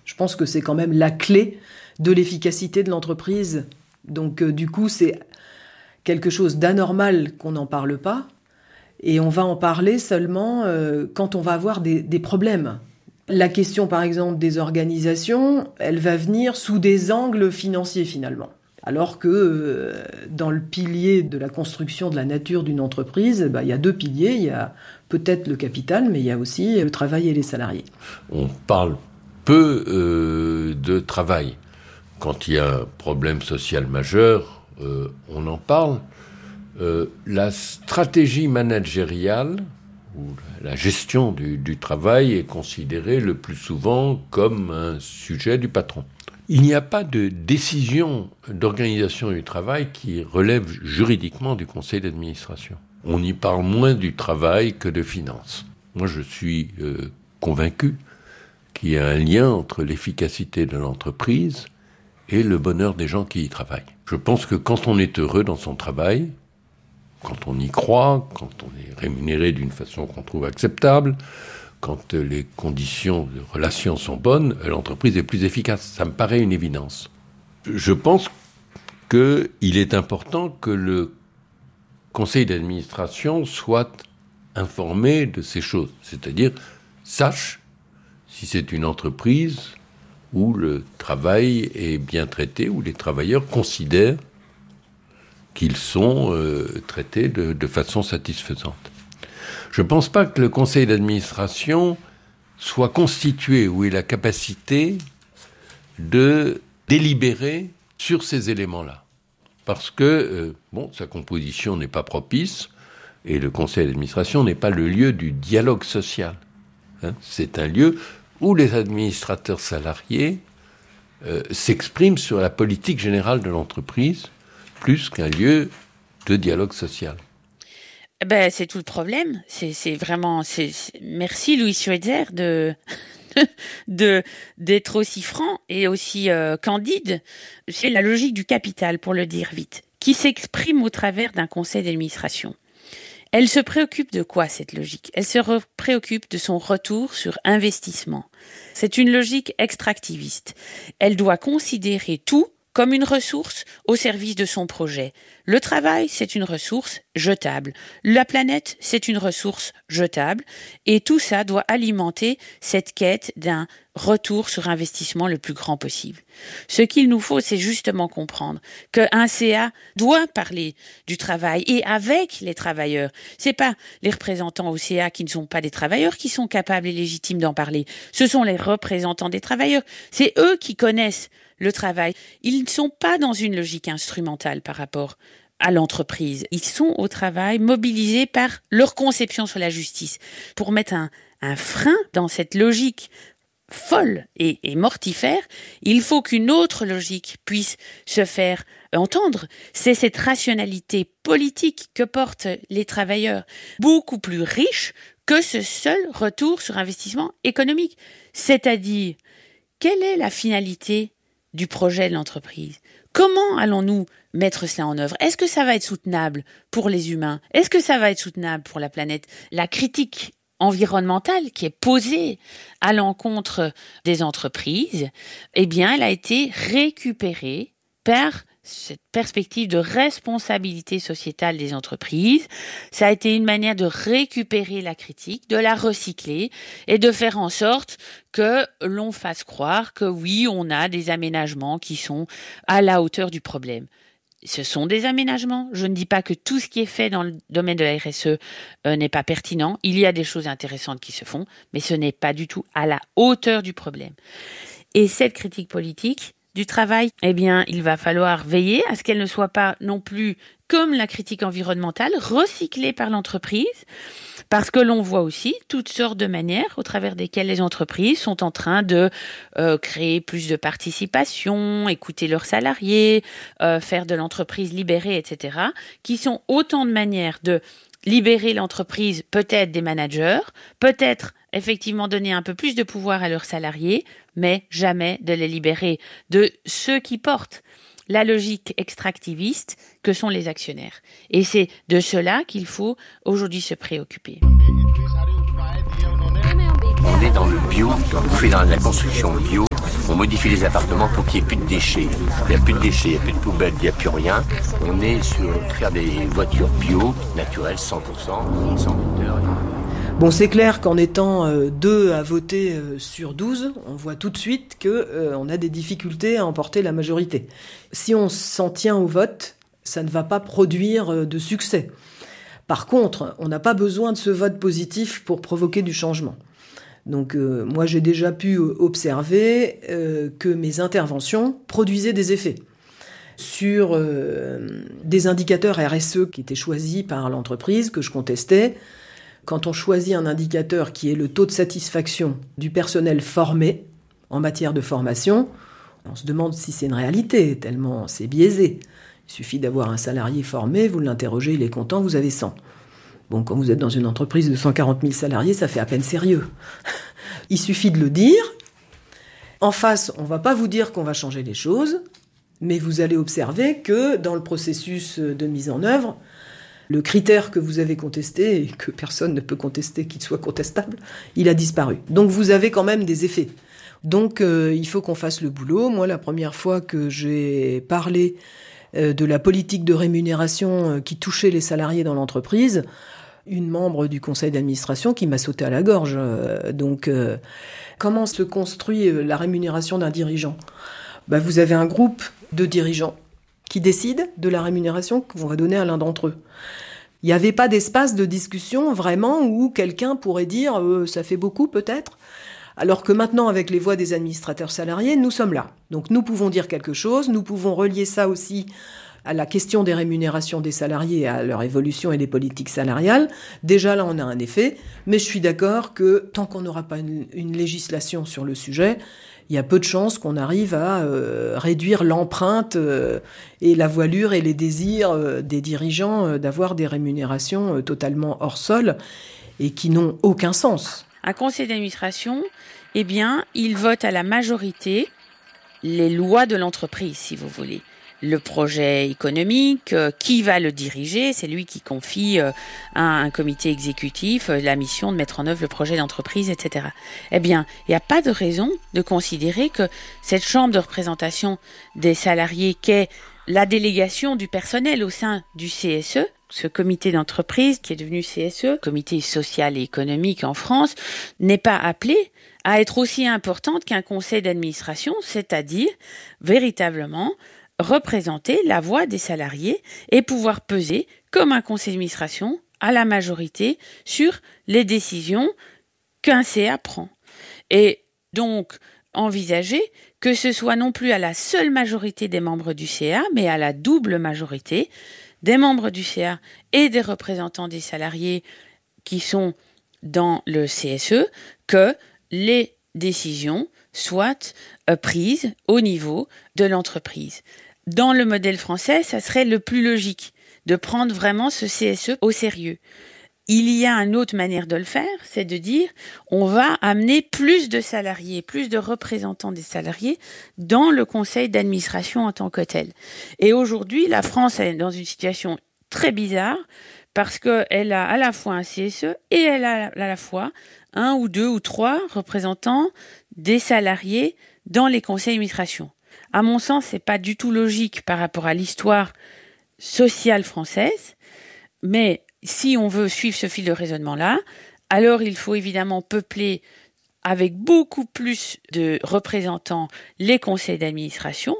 Je pense que c'est quand même la clé de l'efficacité de l'entreprise. Donc du coup, c'est quelque chose d'anormal qu'on n'en parle pas. Et on va en parler seulement quand on va avoir des problèmes. La question, par exemple, des organisations, elle va venir sous des angles financiers, finalement. Alors que dans le pilier de la construction de la nature d'une entreprise, il y a 2 piliers. Il y a peut-être le capital, mais il y a aussi le travail et les salariés. On parle peu de travail. Quand il y a un problème social majeur, on en parle. La stratégie managériale ou la gestion du travail est considérée le plus souvent comme un sujet du patron. Il n'y a pas de décision d'organisation du travail qui relève juridiquement du conseil d'administration. On y parle moins du travail que de finances. Moi, je suis convaincu qu'il y a un lien entre l'efficacité de l'entreprise et le bonheur des gens qui y travaillent. Je pense que quand on est heureux dans son travail, quand on y croit, quand on est rémunéré d'une façon qu'on trouve acceptable, quand les conditions de relation sont bonnes, l'entreprise est plus efficace. Ça me paraît une évidence. Je pense qu'il est important que le conseil d'administration soit informé de ces choses, c'est-à-dire sache si c'est une entreprise où le travail est bien traité, où les travailleurs considèrent qu'ils sont traités de façon satisfaisante. Je ne pense pas que le conseil d'administration soit constitué ou ait la capacité de délibérer sur ces éléments-là. Parce que, sa composition n'est pas propice et le conseil d'administration n'est pas le lieu du dialogue social. C'est un lieu où les administrateurs salariés s'expriment sur la politique générale de l'entreprise plus qu'un lieu de dialogue social. C'est tout le problème. C'est vraiment. Merci Louis Schweitzer d'être aussi franc et aussi candide. C'est la logique du capital, pour le dire vite, qui s'exprime au travers d'un conseil d'administration. Elle se préoccupe de quoi, cette logique ? Elle se préoccupe de son retour sur investissement. C'est une logique extractiviste. Elle doit considérer tout comme une ressource au service de son projet. Le travail, c'est une ressource jetable. La planète, c'est une ressource jetable. Et tout ça doit alimenter cette quête d'un retour sur investissement le plus grand possible. Ce qu'il nous faut, c'est justement comprendre qu'un CA doit parler du travail et avec les travailleurs. C'est pas les représentants au CA qui ne sont pas des travailleurs qui sont capables et légitimes d'en parler. Ce sont les représentants des travailleurs. C'est eux qui connaissent le travail. Ils ne sont pas dans une logique instrumentale par rapport à l'entreprise. Ils sont au travail mobilisés par leur conception sur la justice. Pour mettre un frein dans cette logique folle et mortifère, il faut qu'une autre logique puisse se faire entendre. C'est cette rationalité politique que portent les travailleurs, beaucoup plus riche que ce seul retour sur investissement économique. C'est-à-dire, quelle est la finalité du projet de l'entreprise? Comment allons-nous mettre cela en œuvre? Est-ce que ça va être soutenable pour les humains? Est-ce que ça va être soutenable pour la planète? La critique environnementale qui est posée à l'encontre des entreprises, elle a été récupérée par cette perspective de responsabilité sociétale des entreprises. Ça a été une manière de récupérer la critique, de la recycler et de faire en sorte que l'on fasse croire que oui, on a des aménagements qui sont à la hauteur du problème. Ce sont des aménagements. Je ne dis pas que tout ce qui est fait dans le domaine de la RSE n'est pas pertinent. Il y a des choses intéressantes qui se font, mais ce n'est pas du tout à la hauteur du problème. Et cette critique politique du travail, il va falloir veiller à ce qu'elle ne soit pas non plus comme la critique environnementale, recyclée par l'entreprise, parce que l'on voit aussi toutes sortes de manières au travers desquelles les entreprises sont en train de créer plus de participation, écouter leurs salariés, faire de l'entreprise libérée, etc., qui sont autant de manières de libérer l'entreprise, peut-être des managers, peut-être effectivement donner un peu plus de pouvoir à leurs salariés, mais jamais de les libérer de ceux qui portent la logique extractiviste que sont les actionnaires. Et c'est de cela qu'il faut aujourd'hui se préoccuper. On est dans le bio, on fait dans la construction bio. modifie les appartements pour qu'il n'y ait plus de déchets. Il n'y a plus de déchets, il n'y a plus de poubelles, il n'y a plus rien. On est sur faire des voitures bio, naturelles, 100%, sans moteur. Bon, c'est clair qu'en étant 2 à voter sur 12, on voit tout de suite qu'on a des difficultés à emporter la majorité. Si on s'en tient au vote, ça ne va pas produire de succès. Par contre, on n'a pas besoin de ce vote positif pour provoquer du changement. Donc moi, j'ai déjà pu observer que mes interventions produisaient des effets. Sur des indicateurs RSE qui étaient choisis par l'entreprise, que je contestais, quand on choisit un indicateur qui est le taux de satisfaction du personnel formé en matière de formation, on se demande si c'est une réalité, tellement c'est biaisé. Il suffit d'avoir un salarié formé, vous l'interrogez, il est content, vous avez 100. Bon, quand vous êtes dans une entreprise de 140 000 salariés, ça fait à peine sérieux. Il suffit de le dire. En face, on ne va pas vous dire qu'on va changer les choses, mais vous allez observer que dans le processus de mise en œuvre, le critère que vous avez contesté, et que personne ne peut contester qu'il soit contestable, il a disparu. Donc vous avez quand même des effets. Donc il faut qu'on fasse le boulot. Moi, la première fois que j'ai parlé de la politique de rémunération qui touchait les salariés dans l'entreprise, une membre du conseil d'administration qui m'a sauté à la gorge. Donc, comment se construit la rémunération d'un dirigeant ? Vous avez un groupe de dirigeants qui décident de la rémunération qu'on va donner à l'un d'entre eux. Il n'y avait pas d'espace de discussion vraiment où quelqu'un pourrait dire « ça fait beaucoup peut-être ». Alors que maintenant, avec les voix des administrateurs salariés, nous sommes là. Donc nous pouvons dire quelque chose, nous pouvons relier ça aussi à la question des rémunérations des salariés, à leur évolution et des politiques salariales. Déjà là, on a un effet, mais je suis d'accord que tant qu'on n'aura pas une législation sur le sujet, il y a peu de chances qu'on arrive à réduire l'empreinte et la voilure et les désirs des dirigeants d'avoir des rémunérations totalement hors sol et qui n'ont aucun sens. Un conseil d'administration, eh bien, il vote à la majorité les lois de l'entreprise, si vous voulez. Le projet économique, qui va le diriger, c'est lui qui confie à un comité exécutif la mission de mettre en œuvre le projet d'entreprise, etc. Eh bien, il n'y a pas de raison de considérer que cette chambre de représentation des salariés qu'est la délégation du personnel au sein du CSE, ce comité d'entreprise qui est devenu CSE, comité social et économique en France, n'est pas appelé à être aussi importante qu'un conseil d'administration, c'est-à-dire véritablement représenter la voix des salariés et pouvoir peser comme un conseil d'administration à la majorité sur les décisions qu'un CA prend. Et donc envisager que ce soit non plus à la seule majorité des membres du CA, mais à la double majorité des membres du CA et des représentants des salariés qui sont dans le CSE, que les décisions soient prises au niveau de l'entreprise. Dans le modèle français, ça serait le plus logique de prendre vraiment ce CSE au sérieux. Il y a une autre manière de le faire, c'est de dire on va amener plus de salariés, plus de représentants des salariés dans le conseil d'administration en tant que tel. Et aujourd'hui, la France est dans une situation très bizarre parce qu'elle a à la fois un CSE et elle a à la fois 1 ou 2 ou 3 représentants des salariés dans les conseils d'administration. À mon sens, c'est pas du tout logique par rapport à l'histoire sociale française, mais si on veut suivre ce fil de raisonnement-là, alors il faut évidemment peupler avec beaucoup plus de représentants les conseils d'administration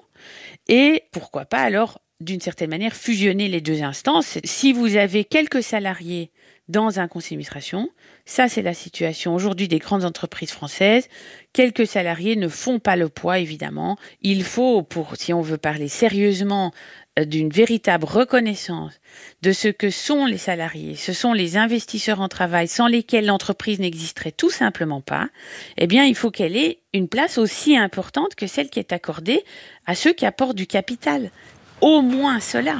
et pourquoi pas alors, d'une certaine manière, fusionner les deux instances. Si vous avez quelques salariés dans un conseil d'administration, ça c'est la situation aujourd'hui des grandes entreprises françaises. Quelques salariés ne font pas le poids, évidemment. Il faut, si on veut parler sérieusement d'une véritable reconnaissance de ce que sont les salariés, ce sont les investisseurs en travail sans lesquels l'entreprise n'existerait tout simplement pas, eh bien il faut qu'elle ait une place aussi importante que celle qui est accordée à ceux qui apportent du capital. Au moins cela.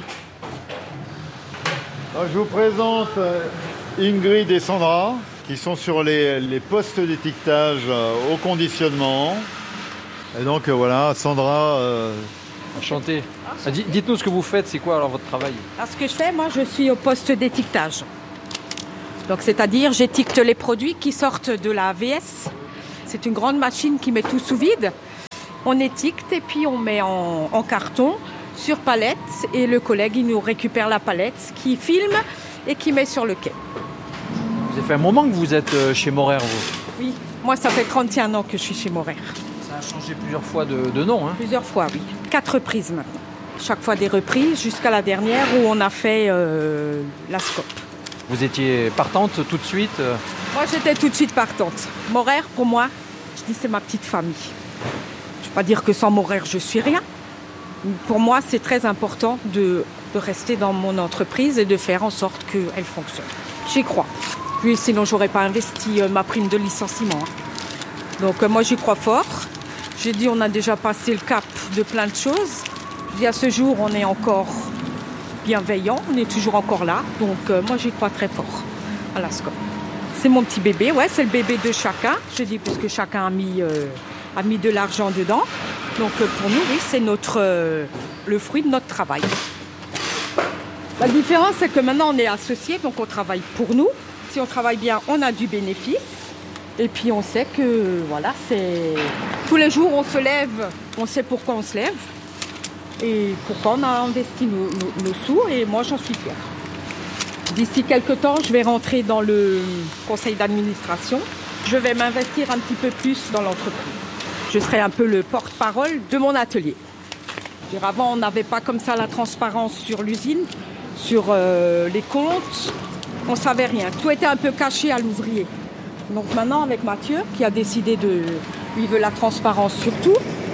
Alors, je vous présente Ingrid et Sandra qui sont sur les postes d'étiquetage au conditionnement. Et donc voilà, Sandra... Enchanté. Dites-nous ce que vous faites, c'est quoi alors votre travail ? Alors, ce que je fais, moi, je suis au poste d'étiquetage. Donc, c'est-à-dire, j'étiquete les produits qui sortent de la AVS. C'est une grande machine qui met tout sous vide. On étiquette et puis on met en carton sur palette et le collègue il nous récupère la palette, qui filme et qui met sur le quai. Ça fait un moment que vous êtes chez Morer, vous? Oui, moi ça fait 31 ans que je suis chez Morer. Ça a changé plusieurs fois de nom, hein? Plusieurs fois, oui. 4 reprises maintenant. Chaque fois des reprises jusqu'à la dernière où on a fait la SCOP. Vous étiez partante tout de suite? Moi j'étais tout de suite partante. Morer pour moi, je dis c'est ma petite famille. Je ne vais pas dire que sans Morer je suis rien. Pour moi c'est très important de rester dans mon entreprise et de faire en sorte qu'elle fonctionne. J'y crois. Puis sinon j'aurais pas investi ma prime de licenciement. Donc moi j'y crois fort. J'ai dit on a déjà passé le cap de plein de choses. Et à ce jour, on est encore bienveillant, on est toujours encore là. Donc moi, j'y crois très fort à la SCOP. C'est mon petit bébé, ouais, c'est le bébé de chacun. Je dis parce que chacun a mis de l'argent dedans. Donc pour nous, oui, c'est le fruit de notre travail. La différence, c'est que maintenant, on est associés, donc on travaille pour nous. Si on travaille bien, on a du bénéfice. Et puis on sait que, voilà, c'est... Tous les jours, on se lève, on sait pourquoi on se lève. Et pourquoi on a investi nos sous, et moi j'en suis fière. D'ici quelques temps, je vais rentrer dans le conseil d'administration. Je vais m'investir un petit peu plus dans l'entreprise. Je serai un peu le porte-parole de mon atelier. Avant, on n'avait pas comme ça la transparence sur l'usine, sur les comptes. On ne savait rien. Tout était un peu caché à l'ouvrier. Donc maintenant, avec Mathieu, qui a décidé lui veut la transparence sur tout,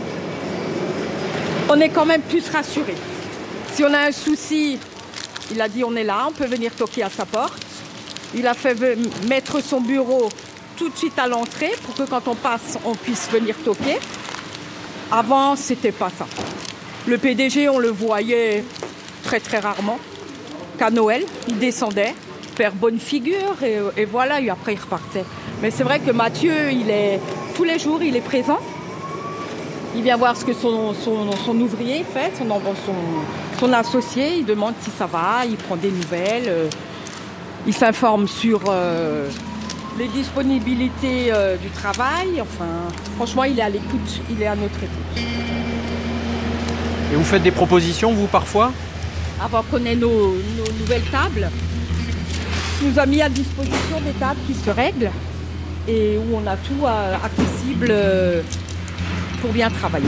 on est quand même plus rassurés. Si on a un souci, il a dit on est là, on peut venir toquer à sa porte. Il a fait mettre son bureau tout de suite à l'entrée pour que quand on passe, on puisse venir toquer. Avant, c'était pas ça. Le PDG, on le voyait très très rarement. Qu'à Noël, il descendait, faire bonne figure et voilà, et après il repartait. Mais c'est vrai que Mathieu, tous les jours, il est présent. Il vient voir ce que son ouvrier fait, son associé. Il demande si ça va, il prend des nouvelles. Il s'informe sur les disponibilités du travail. Enfin, franchement, il est à l'écoute, il est à notre écoute. Et vous faites des propositions, vous, parfois? Avant qu'on ait nos nouvelles tables, il nous a mis à disposition des tables qui se règlent et où on a tout accessible pour bien travailler.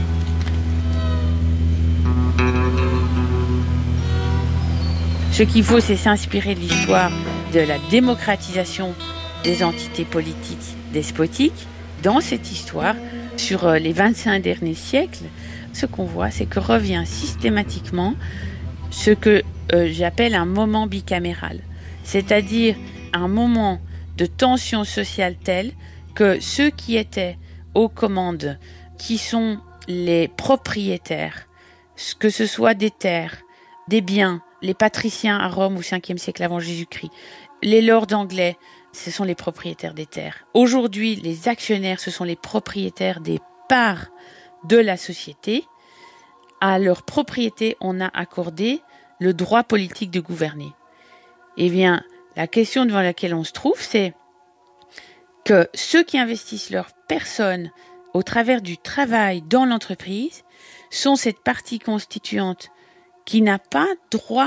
Ce qu'il faut, c'est s'inspirer de l'histoire de la démocratisation des entités politiques despotiques. Dans cette histoire, sur les 25 derniers siècles, ce qu'on voit, c'est que revient systématiquement ce que j'appelle un moment bicaméral, c'est-à-dire un moment de tension sociale telle que ceux qui étaient aux commandes, qui sont les propriétaires, que ce soit des terres, des biens, les patriciens à Rome au 5e siècle avant Jésus-Christ, les lords anglais, ce sont les propriétaires des terres. Aujourd'hui, les actionnaires, ce sont les propriétaires des parts de la société. À leur propriété, on a accordé le droit politique de gouverner. Eh bien, la question devant laquelle on se trouve, c'est que ceux qui investissent leur personne au travers du travail dans l'entreprise sont cette partie constituante qui n'a pas droit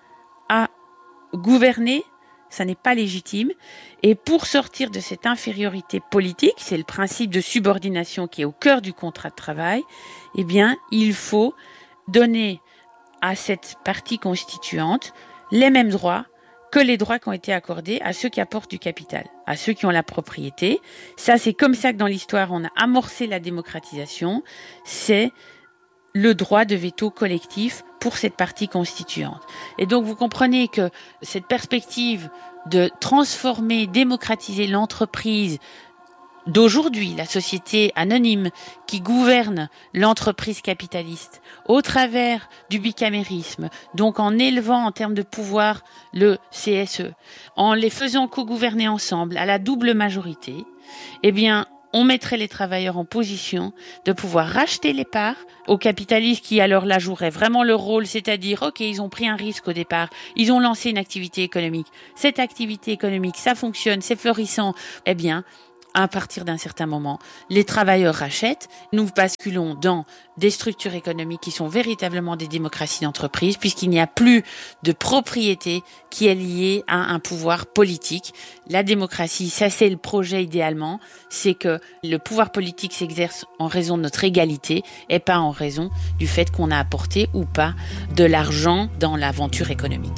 à gouverner, ça n'est pas légitime. Et pour sortir de cette infériorité politique, c'est le principe de subordination qui est au cœur du contrat de travail, eh bien, il faut donner à cette partie constituante les mêmes droits que les droits qui ont été accordés à ceux qui apportent du capital, à ceux qui ont la propriété. Ça, c'est comme ça que dans l'histoire, on a amorcé la démocratisation. C'est le droit de veto collectif pour cette partie constituante. Et donc, vous comprenez que cette perspective de transformer, démocratiser l'entreprise d'aujourd'hui, la société anonyme qui gouverne l'entreprise capitaliste au travers du bicamérisme, donc en élevant en termes de pouvoir le CSE, en les faisant co-gouverner ensemble à la double majorité, eh bien, on mettrait les travailleurs en position de pouvoir racheter les parts aux capitalistes qui alors là joueraient vraiment leur rôle, c'est-à-dire, ok, ils ont pris un risque au départ, ils ont lancé une activité économique, cette activité économique, ça fonctionne, c'est florissant, eh bien, à partir d'un certain moment, les travailleurs rachètent. Nous basculons dans des structures économiques qui sont véritablement des démocraties d'entreprise, puisqu'il n'y a plus de propriété qui est liée à un pouvoir politique. La démocratie, ça c'est le projet idéalement, c'est que le pouvoir politique s'exerce en raison de notre égalité et pas en raison du fait qu'on a apporté ou pas de l'argent dans l'aventure économique.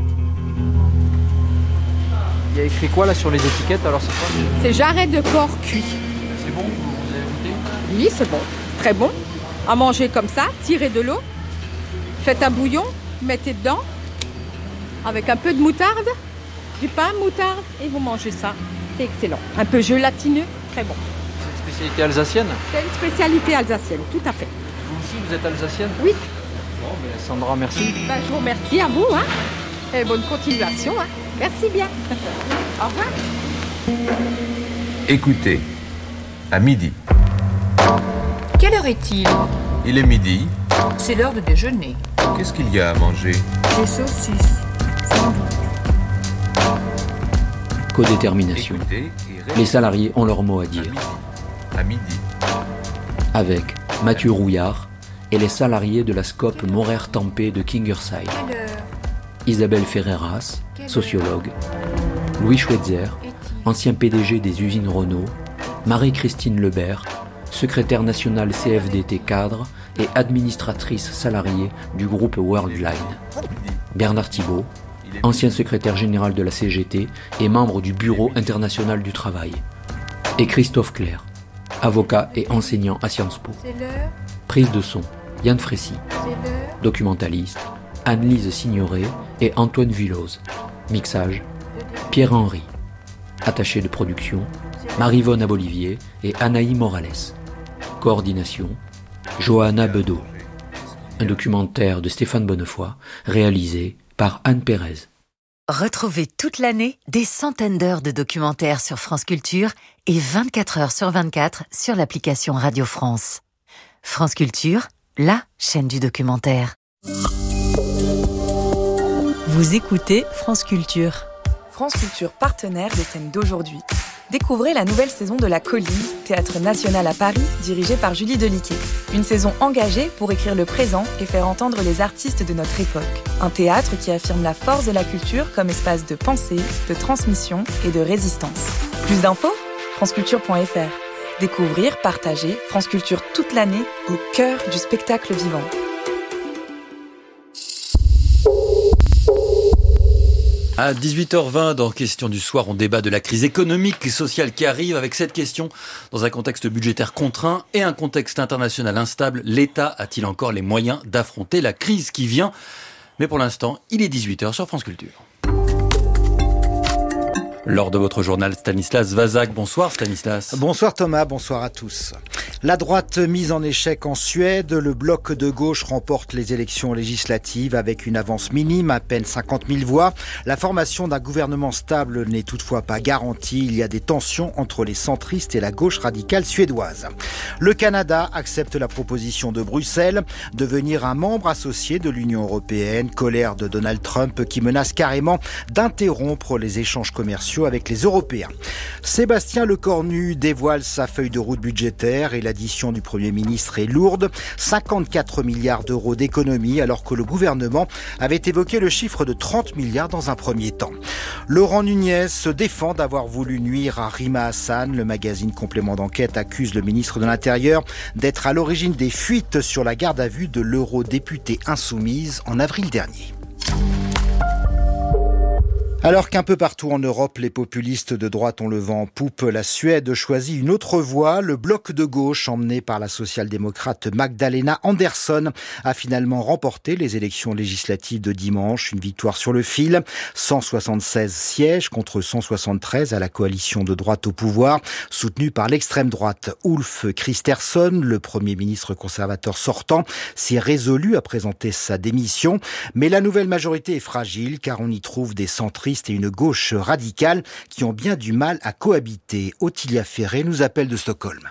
Il y a écrit quoi là sur les étiquettes, alors c'est quoi? C'est jarret de porc cuit. C'est bon, vous avez goûté? Oui, c'est bon. Très bon. À manger comme ça, tirez de l'eau, faites un bouillon, mettez dedans, avec un peu de moutarde, du pain, moutarde, et vous mangez ça. C'est excellent. Un peu gélatineux, très bon. C'est une spécialité alsacienne? C'est une spécialité alsacienne, tout à fait. Vous aussi, vous êtes alsacienne? Oui. Bon, ben Sandra, merci. Je vous remercie à vous. Et bonne continuation. Merci bien. Au revoir. Écoutez, à midi. Quelle heure est-il? Il est midi. C'est l'heure de déjeuner. Qu'est-ce qu'il y a à manger? Des saucisses, sans doute. Codétermination. Les salariés ont leur mot à dire. À midi. Avec Mathieu Rouillard et les salariés de la SCOP Moraire-Tempé de Kingersheim. Quelle heure? Isabelle Ferreras, sociologue. Louis Schweitzer, ancien PDG des usines Renault. Marie-Christine Lebert, secrétaire nationale CFDT cadre et administratrice salariée du groupe Worldline. Bernard Thibault, ancien secrétaire général de la CGT et membre du Bureau international du travail. Et Christophe Clerc, avocat et enseignant à Sciences Po. C'est l'heure? Prise de son, Yann Frécy. C'est l'heure? Documentaliste, Anne-Lise Signoret et Antoine Villose. Mixage, Pierre-Henry. Attaché de production, Marie-Vonne Abolivier et Anaï Morales. Coordination, Johanna Bedeau. Un documentaire de Stéphane Bonnefoy, réalisé par Anne Pérez. Retrouvez toute l'année des centaines d'heures de documentaires sur France Culture et 24 heures sur 24 sur l'application Radio France. France Culture, la chaîne du documentaire. Vous écoutez France Culture. France Culture, partenaire des scènes d'aujourd'hui. Découvrez la nouvelle saison de La Colline, théâtre national à Paris, dirigé par Julie Deliquet. Une saison engagée pour écrire le présent et faire entendre les artistes de notre époque. Un théâtre qui affirme la force de la culture comme espace de pensée, de transmission et de résistance. Plus d'infos ? franceculture.fr. Découvrir, partager, France Culture toute l'année au cœur du spectacle vivant. À 18h20, dans Question du soir, on débat de la crise économique et sociale qui arrive avec cette question. Dans un contexte budgétaire contraint et un contexte international instable, l'État a-t-il encore les moyens d'affronter la crise qui vient ? Mais pour l'instant, il est 18h sur France Culture. Lors de votre journal, Stanislas Vazak. Bonsoir Stanislas. Bonsoir Thomas, bonsoir à tous. La droite mise en échec en Suède, le bloc de gauche remporte les élections législatives avec une avance minime, à peine 50 000 voix. La formation d'un gouvernement stable n'est toutefois pas garantie. Il y a des tensions entre les centristes et la gauche radicale suédoise. Le Canada accepte la proposition de Bruxelles, devenir un membre associé de l'Union européenne. Colère de Donald Trump qui menace carrément d'interrompre les échanges commerciaux avec les Européens. Sébastien Lecornu dévoile sa feuille de route budgétaire et l'addition du Premier ministre est lourde. 54 milliards d'euros d'économies alors que le gouvernement avait évoqué le chiffre de 30 milliards dans un premier temps. Laurent Nunez se défend d'avoir voulu nuire à Rima Hassan. Le magazine Complément d'enquête accuse le ministre de l'Intérieur d'être à l'origine des fuites sur la garde à vue de l'eurodéputée insoumise en avril dernier. Alors qu'un peu partout en Europe, les populistes de droite ont le vent en poupe, la Suède choisit une autre voie. Le bloc de gauche, emmené par la social-démocrate Magdalena Andersson, a finalement remporté les élections législatives de dimanche. Une victoire sur le fil. 176 sièges contre 173 à la coalition de droite au pouvoir, soutenue par l'extrême droite. Ulf Kristersson, le Premier ministre conservateur sortant, s'est résolu à présenter sa démission. Mais la nouvelle majorité est fragile car on y trouve des centristes et une gauche radicale qui ont bien du mal à cohabiter. Ottilia Ferré nous appelle de Stockholm.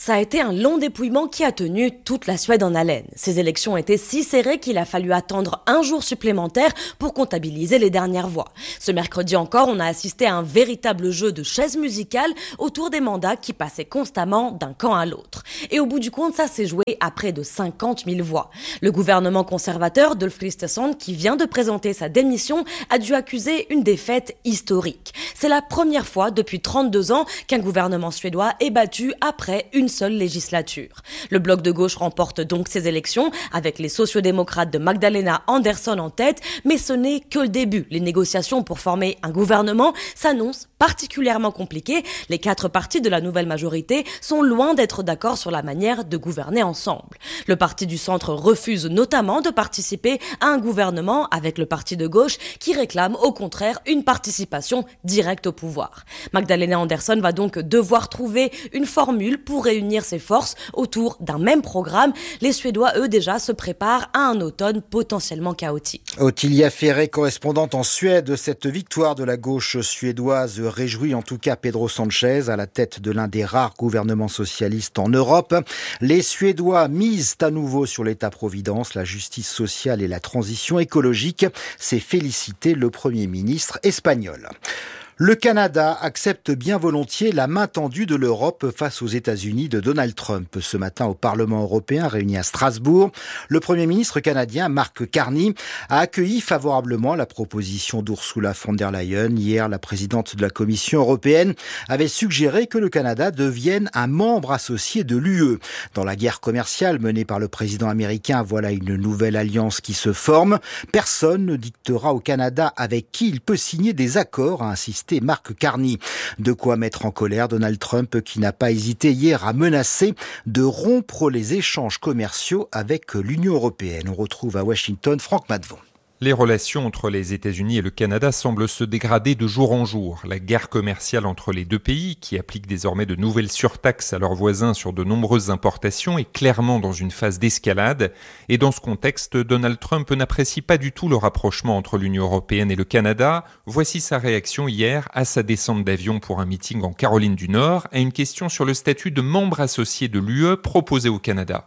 Ça a été un long dépouillement qui a tenu toute la Suède en haleine. Ces élections étaient si serrées qu'il a fallu attendre un jour supplémentaire pour comptabiliser les dernières voix. Ce mercredi encore, on a assisté à un véritable jeu de chaises musicales autour des mandats qui passaient constamment d'un camp à l'autre. Et au bout du compte, ça s'est joué à près de 50 000 voix. Le gouvernement conservateur d'Ulf Kristersson, qui vient de présenter sa démission, a dû accuser une défaite historique. C'est la première fois depuis 32 ans qu'un gouvernement suédois est battu après une seule législature. Le bloc de gauche remporte donc ces élections avec les sociodémocrates de Magdalena Andersson en tête, mais ce n'est que le début. Les négociations pour former un gouvernement s'annoncent particulièrement compliquées. Les 4 partis de la nouvelle majorité sont loin d'être d'accord sur la manière de gouverner ensemble. Le parti du centre refuse notamment de participer à un gouvernement avec le parti de gauche qui réclame au contraire une participation directe au pouvoir. Magdalena Andersson va donc devoir trouver une formule pour réunir ses forces autour d'un même programme. Les Suédois, eux, déjà se préparent à un automne potentiellement chaotique. Ottilia Ferré, correspondante en Suède, cette victoire de la gauche suédoise réjouit en tout cas Pedro Sanchez à la tête de l'un des rares gouvernements socialistes en Europe. Les Suédois misent à nouveau sur l'État-providence, la justice sociale et la transition écologique. C'est félicité le Premier ministre espagnol. Le Canada accepte bien volontiers la main tendue de l'Europe face aux États-Unis de Donald Trump. Ce matin au Parlement européen réuni à Strasbourg, le Premier ministre canadien Mark Carney a accueilli favorablement la proposition d'Ursula von der Leyen. Hier, la présidente de la Commission européenne avait suggéré que le Canada devienne un membre associé de l'UE. Dans la guerre commerciale menée par le président américain, voilà une nouvelle alliance qui se forme. Personne ne dictera au Canada avec qui il peut signer des accords, a insisté Mark Carney. De quoi mettre en colère Donald Trump qui n'a pas hésité hier à menacer de rompre les échanges commerciaux avec l'Union européenne. On retrouve à Washington Franck Madvon. Les relations entre les États-Unis et le Canada semblent se dégrader de jour en jour. La guerre commerciale entre les deux pays, qui appliquent désormais de nouvelles surtaxes à leurs voisins sur de nombreuses importations, est clairement dans une phase d'escalade. Et dans ce contexte, Donald Trump n'apprécie pas du tout le rapprochement entre l'Union européenne et le Canada. Voici sa réaction hier à sa descente d'avion pour un meeting en Caroline du Nord, à une question sur le statut de membre associé de l'UE proposé au Canada.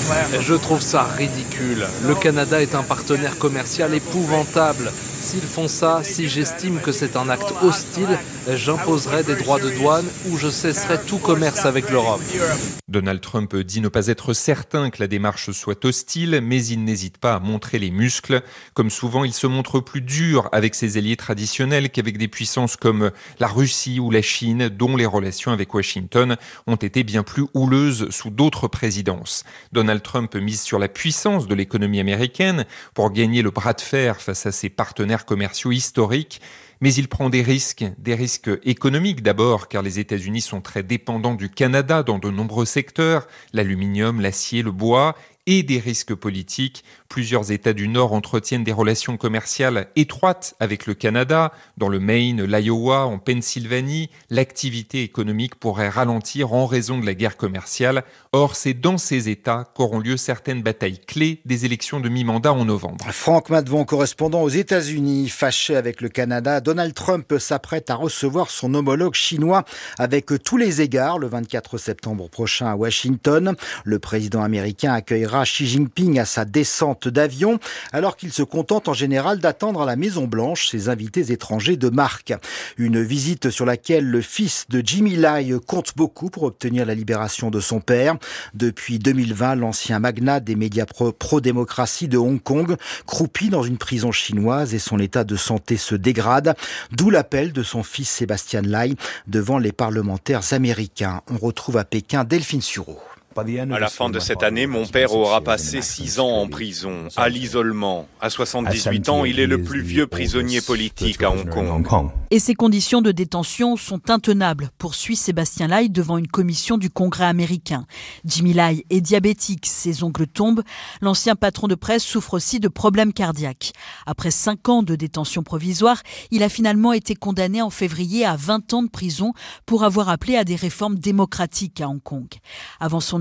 Je trouve ça ridicule. Le Canada est un partenaire commercial épouvantable. S'ils font ça, si j'estime que c'est un acte hostile, j'imposerai des droits de douane ou je cesserai tout commerce avec l'Europe. Donald Trump dit ne pas être certain que la démarche soit hostile, mais il n'hésite pas à montrer les muscles. Comme souvent, il se montre plus dur avec ses alliés traditionnels qu'avec des puissances comme la Russie ou la Chine, dont les relations avec Washington ont été bien plus houleuses sous d'autres présidences. Donald Trump mise sur la puissance de l'économie américaine pour gagner le bras de fer face à ses partenaires commerciaux historiques, mais il prend des risques économiques d'abord, car les États-Unis sont très dépendants du Canada dans de nombreux secteurs, l'aluminium, l'acier, le bois, et des risques politiques. Plusieurs États du Nord entretiennent des relations commerciales étroites avec le Canada. Dans le Maine, l'Iowa, en Pennsylvanie, l'activité économique pourrait ralentir en raison de la guerre commerciale. Or, c'est dans ces États qu'auront lieu certaines batailles clés des élections de mi-mandat en novembre. Franck Madvon, correspondant aux États-Unis, fâché avec le Canada. Donald Trump s'apprête à recevoir son homologue chinois avec tous les égards le 24 septembre prochain à Washington. Le président américain accueillera Xi Jinping à sa descente d'avion, alors qu'il se contente en général d'attendre à la Maison-Blanche ses invités étrangers de marque. Une visite sur laquelle le fils de Jimmy Lai compte beaucoup pour obtenir la libération de son père. Depuis 2020, l'ancien magnat des médias pro-démocratie de Hong Kong croupit dans une prison chinoise et son état de santé se dégrade, d'où l'appel de son fils Sébastien Lai devant les parlementaires américains. On retrouve à Pékin Delphine Sureau. À la fin de cette année, mon père aura passé 6 ans en prison, à l'isolement. À 78 ans, il est le plus vieux prisonnier politique à Hong Kong. Et ces conditions de détention sont intenables, poursuit Sébastien Lai devant une commission du Congrès américain. Jimmy Lai est diabétique, ses ongles tombent. L'ancien patron de presse souffre aussi de problèmes cardiaques. Après 5 ans de détention provisoire, il a finalement été condamné en février à 20 ans de prison pour avoir appelé à des réformes démocratiques à Hong Kong. Avant son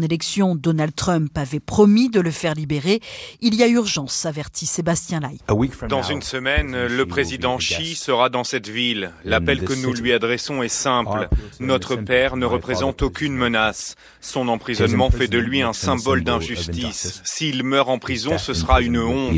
son élection, Donald Trump avait promis de le faire libérer. Il y a urgence, avertit Sébastien Lai. Dans une semaine, le président Xi sera dans cette ville. L'appel que nous lui adressons est simple. Notre père ne représente aucune menace. Son emprisonnement fait de lui un symbole d'injustice. S'il meurt en prison, ce sera une honte.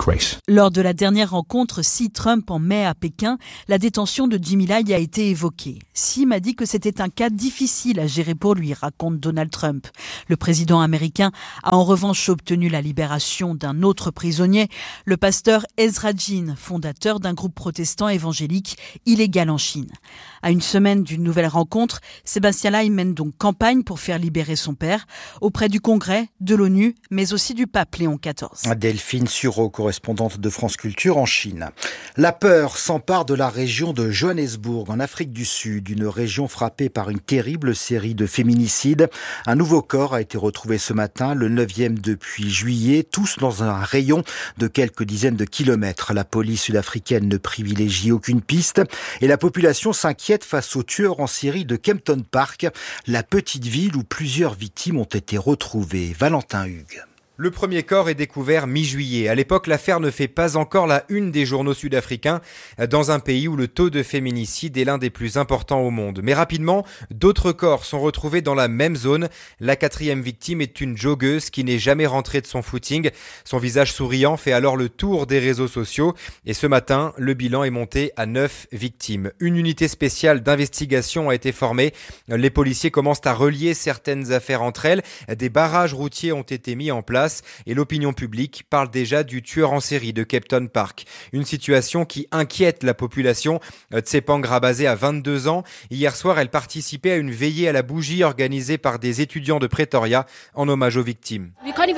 Lors de la dernière rencontre Xi-Trump en mai à Pékin, la détention de Jimmy Lai a été évoquée. Xi m'a dit que c'était un cas difficile à gérer pour lui, raconte Donald Trump. Le président américain a en revanche obtenu la libération d'un autre prisonnier, le pasteur Ezra Jin, fondateur d'un groupe protestant évangélique illégal en Chine. À une semaine d'une nouvelle rencontre, Sébastien Lai mène donc campagne pour faire libérer son père auprès du Congrès, de l'ONU, mais aussi du pape Léon XIV. Delphine Sureau, correspondante de France Culture en Chine. La peur s'empare de la région de Johannesburg, en Afrique du Sud, une région frappée par une terrible série de féminicides. Un nouveau corps a été retrouvé ce matin, le 9e depuis juillet, tous dans un rayon de quelques dizaines de kilomètres. La police sud-africaine ne privilégie aucune piste et la population s'inquiète face aux tueurs en série de Kempton Park, la petite ville où plusieurs victimes ont été retrouvées. Valentin Hugues. Le premier corps est découvert mi-juillet. À l'époque, l'affaire ne fait pas encore la une des journaux sud-africains dans un pays où le taux de féminicide est l'un des plus importants au monde. Mais rapidement, d'autres corps sont retrouvés dans la même zone. La 4e victime est une joggeuse qui n'est jamais rentrée de son footing. Son visage souriant fait alors le tour des réseaux sociaux. Et ce matin, le bilan est monté à 9 victimes. Une unité spéciale d'investigation a été formée. Les policiers commencent à relier certaines affaires entre elles. Des barrages routiers ont été mis en place. Et l'opinion publique parle déjà du tueur en série de Kempton Park. Une situation qui inquiète la population. Tsepang Rabazé a 22 ans. Hier soir, elle participait à une veillée à la bougie organisée par des étudiants de Pretoria en hommage aux victimes.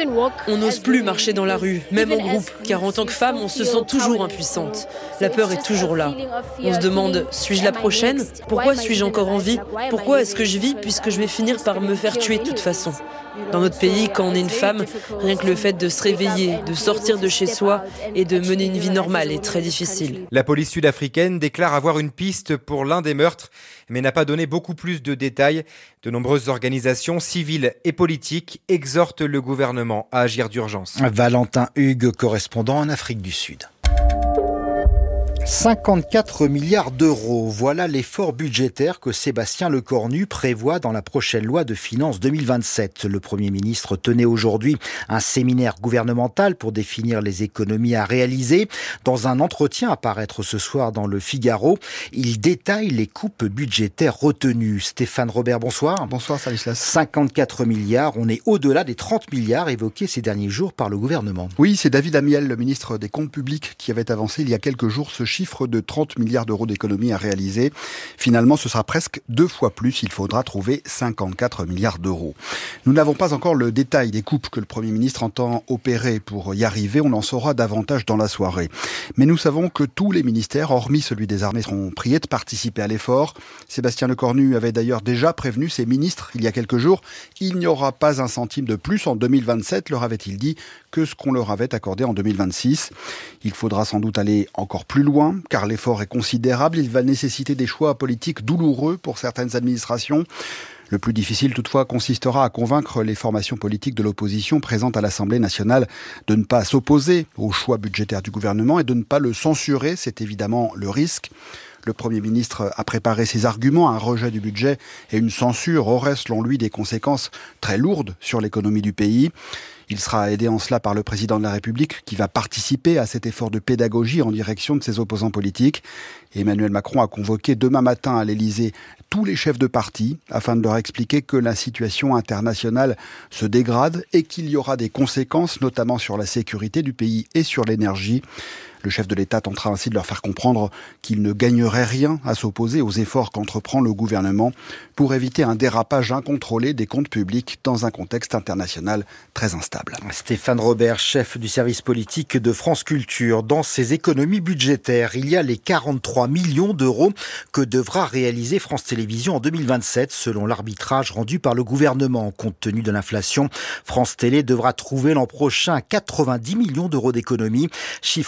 On n'ose plus marcher dans la rue, même en groupe, car en tant que femme, on se sent toujours impuissante. La peur est toujours là. On se demande, suis-je la prochaine ? Pourquoi suis-je encore en vie ? Pourquoi est-ce que je vis puisque je vais finir par me faire tuer de toute façon ? Dans notre pays, quand on est une femme, rien que le fait de se réveiller, de sortir de chez soi et de mener une vie normale est très difficile. La police sud-africaine déclare avoir une piste pour l'un des meurtres, mais n'a pas donné beaucoup plus de détails. De nombreuses organisations civiles et politiques exhortent le gouvernement à agir d'urgence. Valentin Hugues, correspondant en Afrique du Sud. 54 milliards d'euros, voilà l'effort budgétaire que Sébastien Lecornu prévoit dans la prochaine loi de finances 2027. Le Premier ministre tenait aujourd'hui un séminaire gouvernemental pour définir les économies à réaliser. Dans un entretien à paraître ce soir dans le Figaro, il détaille les coupes budgétaires retenues. Stéphane Robert, bonsoir. Bonsoir Stanislas. 54 milliards, on est au-delà des 30 milliards évoqués ces derniers jours par le gouvernement. Oui, c'est David Amiel, le ministre des Comptes publics, qui avait avancé il y a quelques jours ce chiffre de 30 milliards d'euros d'économies à réaliser. Finalement, ce sera presque 2 fois plus. Il faudra trouver 54 milliards d'euros. Nous n'avons pas encore le détail des coupes que le Premier ministre entend opérer pour y arriver. On en saura davantage dans la soirée. Mais nous savons que tous les ministères, hormis celui des armées, seront priés de participer à l'effort. Sébastien Lecornu avait d'ailleurs déjà prévenu ses ministres il y a quelques jours qu'il n'y aura pas un centime de plus en 2027, leur avait-il dit, que ce qu'on leur avait accordé en 2026. Il faudra sans doute aller encore plus loin, car l'effort est considérable. Il va nécessiter des choix politiques douloureux pour certaines administrations. Le plus difficile toutefois consistera à convaincre les formations politiques de l'opposition présentes à l'Assemblée nationale de ne pas s'opposer au choix budgétaire du gouvernement et de ne pas le censurer. C'est évidemment le risque. Le Premier ministre a préparé ses arguments. Un rejet du budget et une censure auraient, selon lui, des conséquences très lourdes sur l'économie du pays. Il sera aidé en cela par le président de la République qui va participer à cet effort de pédagogie en direction de ses opposants politiques. Emmanuel Macron a convoqué demain matin à l'Élysée tous les chefs de parti afin de leur expliquer que la situation internationale se dégrade et qu'il y aura des conséquences, notamment sur la sécurité du pays et sur l'énergie. Le chef de l'État tentera ainsi de leur faire comprendre qu'il ne gagnerait rien à s'opposer aux efforts qu'entreprend le gouvernement pour éviter un dérapage incontrôlé des comptes publics dans un contexte international très instable. Stéphane Robert, chef du service politique de France Culture. Dans ses économies budgétaires, il y a les 43 millions d'euros que devra réaliser France Télévisions en 2027, selon l'arbitrage rendu par le gouvernement. Compte tenu de l'inflation, France Télé devra trouver l'an prochain 90 millions d'euros d'économies, chiffre qui vient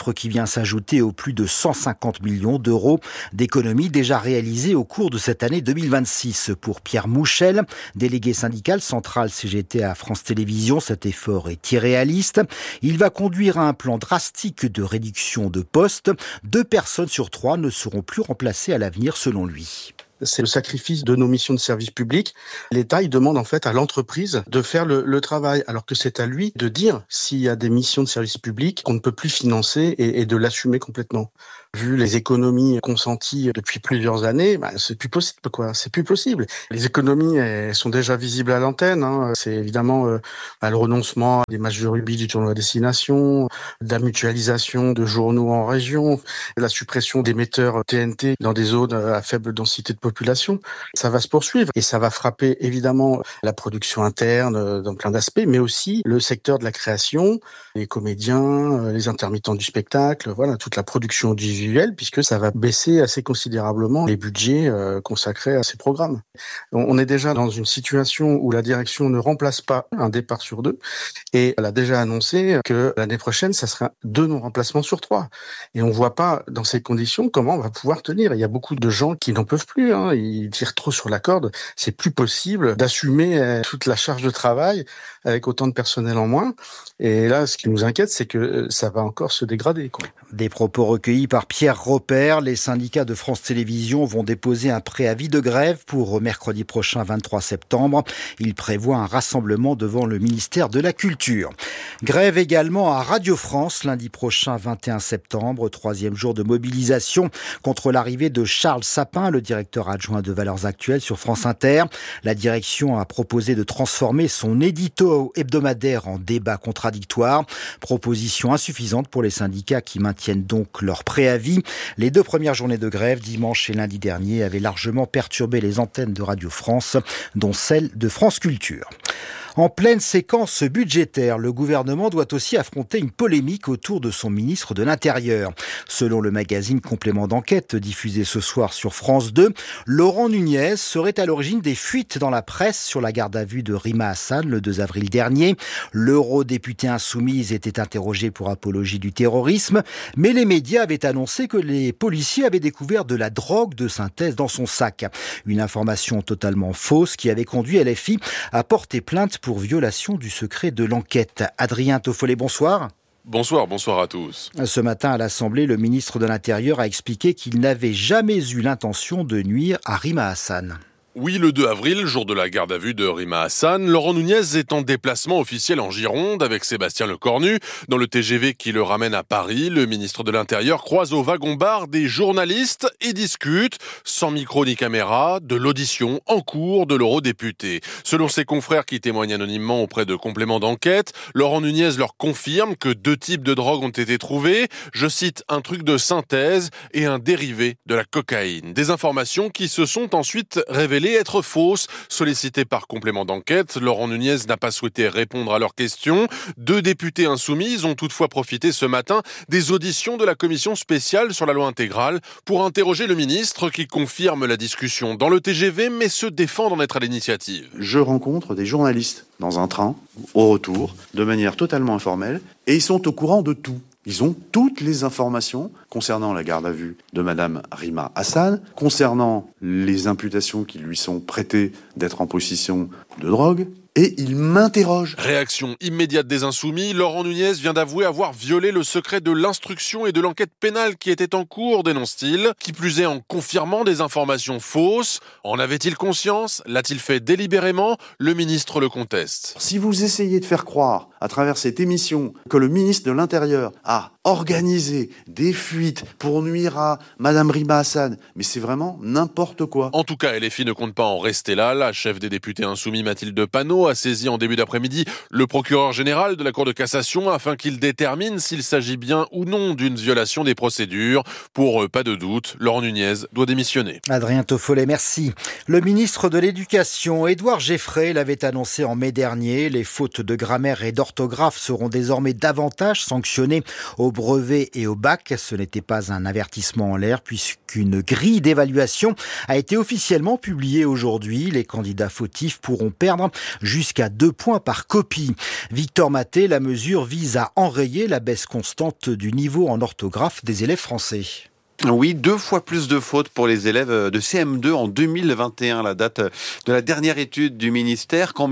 vient s'ajouter aux plus de 150 millions d'euros d'économies déjà réalisées au cours de cette année 2026. Pour Pierre Mouchel, délégué syndical central CGT à France Télévisions, cet effort est irréaliste. Il va conduire à un plan drastique de réduction de postes. 2 personnes sur 3 ne seront plus remplacées à l'avenir selon lui. C'est le sacrifice de nos missions de service public. L'État, il demande en fait à l'entreprise de faire le travail, alors que c'est à lui de dire s'il y a des missions de service public qu'on ne peut plus financer et de l'assumer complètement. Vu les économies consenties depuis plusieurs années, c'est plus possible, quoi. C'est plus possible. Les économies, elles sont déjà visibles à l'antenne. C'est évidemment le renoncement à des matchs de rugby du tournoi à destination, de la mutualisation de journaux en région, la suppression d'émetteurs TNT dans des zones à faible densité de population. Ça va se poursuivre et ça va frapper évidemment la production interne dans plein d'aspects, mais aussi le secteur de la création, les comédiens, les intermittents du spectacle, voilà, toute la production audiovisuelle, puisque ça va baisser assez considérablement les budgets consacrés à ces programmes. On est déjà dans une situation où la direction ne remplace pas un départ sur 2 et elle a déjà annoncé que l'année prochaine, ça sera 2 non-remplacements sur 3. Et on voit pas dans ces conditions comment on va pouvoir tenir. Il y a beaucoup de gens qui n'en peuvent plus, ils tirent trop sur la corde. C'est plus possible d'assumer toute la charge de travail avec autant de personnel en moins. Et là, ce qui nous inquiète, c'est que ça va encore se dégrader, quoi. Des propos recueillis par Pierre Robert. Les syndicats de France Télévisions vont déposer un préavis de grève pour mercredi prochain, 23 septembre. Ils prévoient un rassemblement devant le ministère de la Culture. Grève également à Radio France lundi prochain, 21 septembre, 3e jour de mobilisation contre l'arrivée de Charles Sapin, le directeur adjoint de Valeurs Actuelles sur France Inter. La direction a proposé de transformer son édito hebdomadaire en débat contradictoire. Proposition insuffisante pour les syndicats qui maintiennent donc leur préavis. Les 2 premières journées de grève, dimanche et lundi dernier, avaient largement perturbé les antennes de Radio France, dont celle de France Culture. En pleine séquence budgétaire, le gouvernement doit aussi affronter une polémique autour de son ministre de l'Intérieur. Selon le magazine Complément d'enquête diffusé ce soir sur France 2, Laurent Nunez serait à l'origine des fuites dans la presse sur la garde à vue de Rima Hassan le 2 avril dernier. L'eurodéputée insoumise était interrogée pour apologie du terrorisme, mais les médias avaient annoncé que les policiers avaient découvert de la drogue de synthèse dans son sac. Une information totalement fausse qui avait conduit LFI à porter plainte pour violation du secret de l'enquête. Adrien Toffollet, bonsoir. Bonsoir à tous. Ce matin à l'Assemblée, le ministre de l'Intérieur a expliqué qu'il n'avait jamais eu l'intention de nuire à Rima Hassan. Oui, le 2 avril, jour de la garde à vue de Rima Hassan, Laurent Nunez est en déplacement officiel en Gironde avec Sébastien Lecornu. Dans le TGV qui le ramène à Paris, le ministre de l'Intérieur croise au wagon-bar des journalistes et discute, sans micro ni caméra, de l'audition en cours de l'eurodéputé. Selon ses confrères qui témoignent anonymement auprès de Complément d'enquête, Laurent Nunez leur confirme que 2 types de drogues ont été trouvés. Je cite, un truc de synthèse et un dérivé de la cocaïne. Des informations qui se sont ensuite révélées être fausses. Sollicité par Complément d'enquête, Laurent Nunez n'a pas souhaité répondre à leurs questions. 2 députés insoumises ont toutefois profité ce matin des auditions de la commission spéciale sur la loi intégrale pour interroger le ministre qui confirme la discussion dans le TGV mais se défend d'en être à l'initiative. Je rencontre des journalistes dans un train, au retour, de manière totalement informelle, et ils sont au courant de tout. Ils ont toutes les informations concernant la garde à vue de Madame Rima Hassan, concernant les imputations qui lui sont prêtées d'être en possession de drogue, et il m'interroge. Réaction immédiate des Insoumis, Laurent Nunez vient d'avouer avoir violé le secret de l'instruction et de l'enquête pénale qui était en cours, dénonce-t-il, qui plus est en confirmant des informations fausses. En avait-il conscience? L'a-t-il fait délibérément? Le ministre le conteste. Si vous essayez de faire croire, à travers cette émission, que le ministre de l'Intérieur a organisé des fuites pour nuire à Madame Rima Hassan, mais c'est vraiment n'importe quoi. En tout cas, LFI ne compte pas en rester là. La chef des députés Insoumis, Mathilde Panot, a saisi en début d'après-midi le procureur général de la Cour de cassation afin qu'il détermine s'il s'agit bien ou non d'une violation des procédures. Pour pas de doute, Laurent Nunez doit démissionner. Adrien Toffollet, merci. Le ministre de l'Éducation, Édouard Geffray, l'avait annoncé en mai dernier. Les fautes de grammaire et d'orthographe seront désormais davantage sanctionnées au brevet et au bac. Ce n'était pas un avertissement en l'air puisqu'une grille d'évaluation a été officiellement publiée aujourd'hui. Les candidats fautifs pourront perdre jusqu'à 2 points par copie. Victor Maté, la mesure vise à enrayer la baisse constante du niveau en orthographe des élèves français. Oui, 2 fois plus de fautes pour les élèves de CM2 en 2021, la date de la dernière étude du ministère, qu'en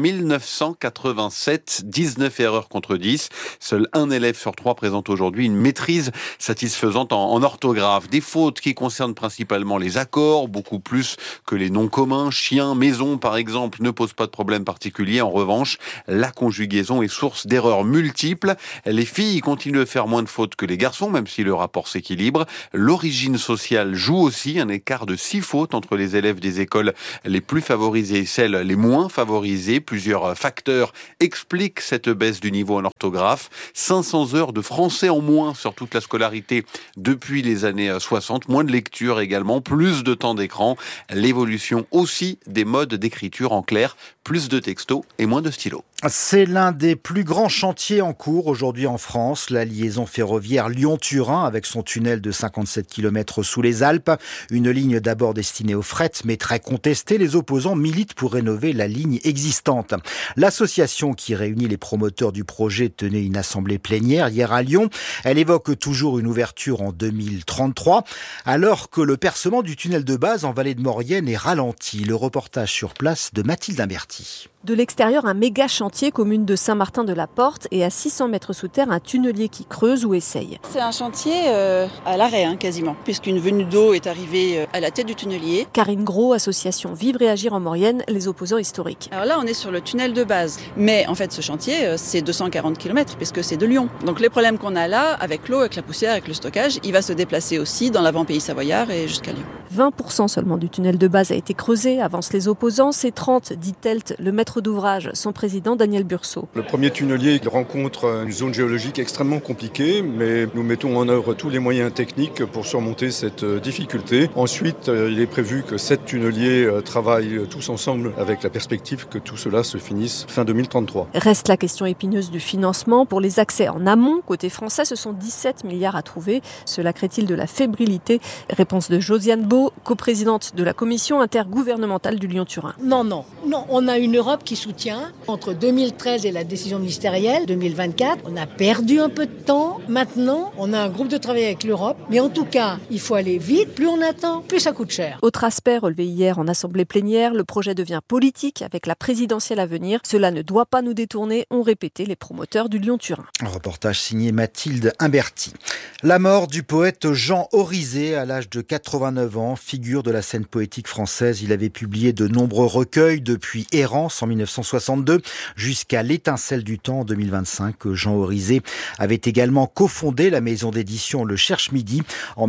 1987, 19 erreurs contre 10. Seul un élève sur 3 présente aujourd'hui une maîtrise satisfaisante en orthographe. Des fautes qui concernent principalement les accords, beaucoup plus que les noms communs. Chien, maison, par exemple, ne pose pas de problème particulier. En revanche, la conjugaison est source d'erreurs multiples. Les filles continuent de faire moins de fautes que les garçons, même si le rapport s'équilibre. L'origine sociale joue aussi, un écart de 6 fautes entre les élèves des écoles les plus favorisées et celles les moins favorisées. Plusieurs facteurs expliquent cette baisse du niveau en orthographe. 500 heures de français en moins sur toute la scolarité depuis les années 60. Moins de lecture également, plus de temps d'écran. L'évolution aussi des modes d'écriture, en clair, plus de textos et moins de stylos. C'est l'un des plus grands chantiers en cours aujourd'hui en France, la liaison ferroviaire Lyon-Turin avec son tunnel de 57 km sous les Alpes. Une ligne d'abord destinée au fret mais très contestée. Les opposants militent pour rénover la ligne existante. L'association qui réunit les promoteurs du projet tenait une assemblée plénière hier à Lyon. Elle évoque toujours une ouverture en 2033 alors que le percement du tunnel de base en vallée de Maurienne est ralenti. Le reportage sur place de Mathilde Imberti. De l'extérieur, un méga chantier, commune de Saint-Martin-de-la-Porte, et à 600 mètres sous terre, un tunnelier qui creuse ou essaye. C'est un chantier à l'arrêt, quasiment, puisqu'une venue d'eau est arrivée à la tête du tunnelier. Karine Gros, association Vivre et Agir en Maurienne, les opposants historiques. Alors là, on est sur le tunnel de base. Mais en fait, ce chantier, c'est 240 km, puisque c'est de Lyon. Donc les problèmes qu'on a là, avec l'eau, avec la poussière, avec le stockage, il va se déplacer aussi dans l'avant-pays savoyard et jusqu'à Lyon. 20% seulement du tunnel de base a été creusé, avancent les opposants. C'est 30, dit Telt, le maître d'ouvrage, son président Daniel Bursault. Le premier tunnelier rencontre une zone géologique extrêmement compliquée, mais nous mettons en œuvre tous les moyens techniques pour surmonter cette difficulté. Ensuite, il est prévu que 7 tunneliers travaillent tous ensemble avec la perspective que tout cela se finisse fin 2033. Reste la question épineuse du financement. Pour les accès en amont, côté français, ce sont 17 milliards à trouver. Cela crée-t-il de la fébrilité? Réponse de Josiane Beau, coprésidente de la commission intergouvernementale du Lyon-Turin. Non, on a une Europe qui soutient. Entre 2013 et la décision ministérielle, 2024, on a perdu un peu de temps. Maintenant, on a un groupe de travail avec l'Europe. Mais en tout cas, il faut aller vite. Plus on attend, plus ça coûte cher. Autre aspect relevé hier en assemblée plénière, le projet devient politique avec la présidentielle à venir. Cela ne doit pas nous détourner, ont répété les promoteurs du Lyon-Turin. Un reportage signé Mathilde Imberti. La mort du poète Jean Orizet à l'âge de 89 ans, figure de la scène poétique française. Il avait publié de nombreux recueils depuis Errance en 1962 jusqu'à L'étincelle du temps en 2025. Jean Orizet avait également cofondé la maison d'édition Le Cherche-Midi en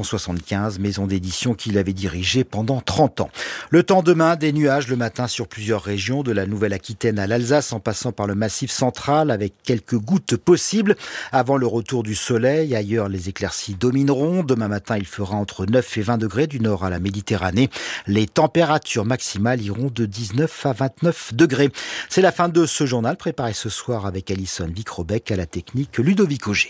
1975, maison d'édition qu'il avait dirigée pendant 30 ans. Le temps demain, des nuages le matin sur plusieurs régions, de la Nouvelle-Aquitaine à l'Alsace en passant par le Massif central avec quelques gouttes possibles avant le retour du soleil. Ailleurs, les éclaircies domineront. Demain matin, il fera entre 9 et 20 degrés du nord à la Méditerranée. Les températures maximales iront de 19 à 29 degrés. C'est la fin de ce journal préparé ce soir avec Alison Vicrobec à la technique Ludovic Auger.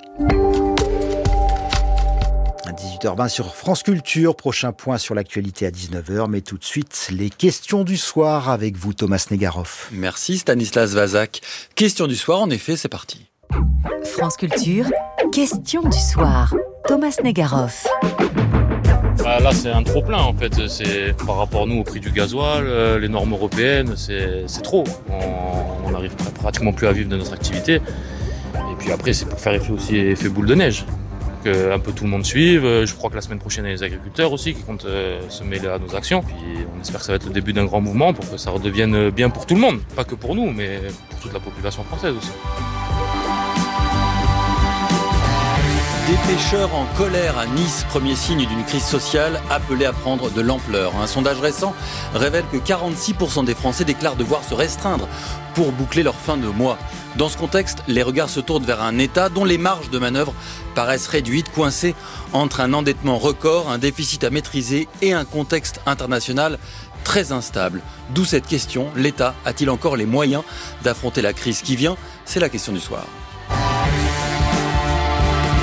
À 18h20 sur France Culture, prochain point sur l'actualité à 19h, mais tout de suite les questions du soir avec vous Thomas Negaroff. Merci Stanislas Vazak. Questions du soir, en effet, c'est parti. France Culture, questions du soir. Thomas Negaroff. Là, c'est un trop-plein, en fait. C'est par rapport, nous, au prix du gasoil, les normes européennes, c'est trop. On n'arrive pratiquement plus à vivre de notre activité. Et puis après, c'est pour faire effet boule de neige. Que un peu tout le monde suive. Je crois que la semaine prochaine, il y a les agriculteurs aussi qui comptent se mêler à nos actions. Puis on espère que ça va être le début d'un grand mouvement pour que ça redevienne bien pour tout le monde. Pas que pour nous, mais pour toute la population française aussi. Des pêcheurs en colère à Nice, premier signe d'une crise sociale appelée à prendre de l'ampleur. Un sondage récent révèle que 46% des Français déclarent devoir se restreindre pour boucler leur fin de mois. Dans ce contexte, les regards se tournent vers un État dont les marges de manœuvre paraissent réduites, coincées entre un endettement record, un déficit à maîtriser et un contexte international très instable. D'où cette question, l'État a-t-il encore les moyens d'affronter la crise qui vient ? C'est la question du soir.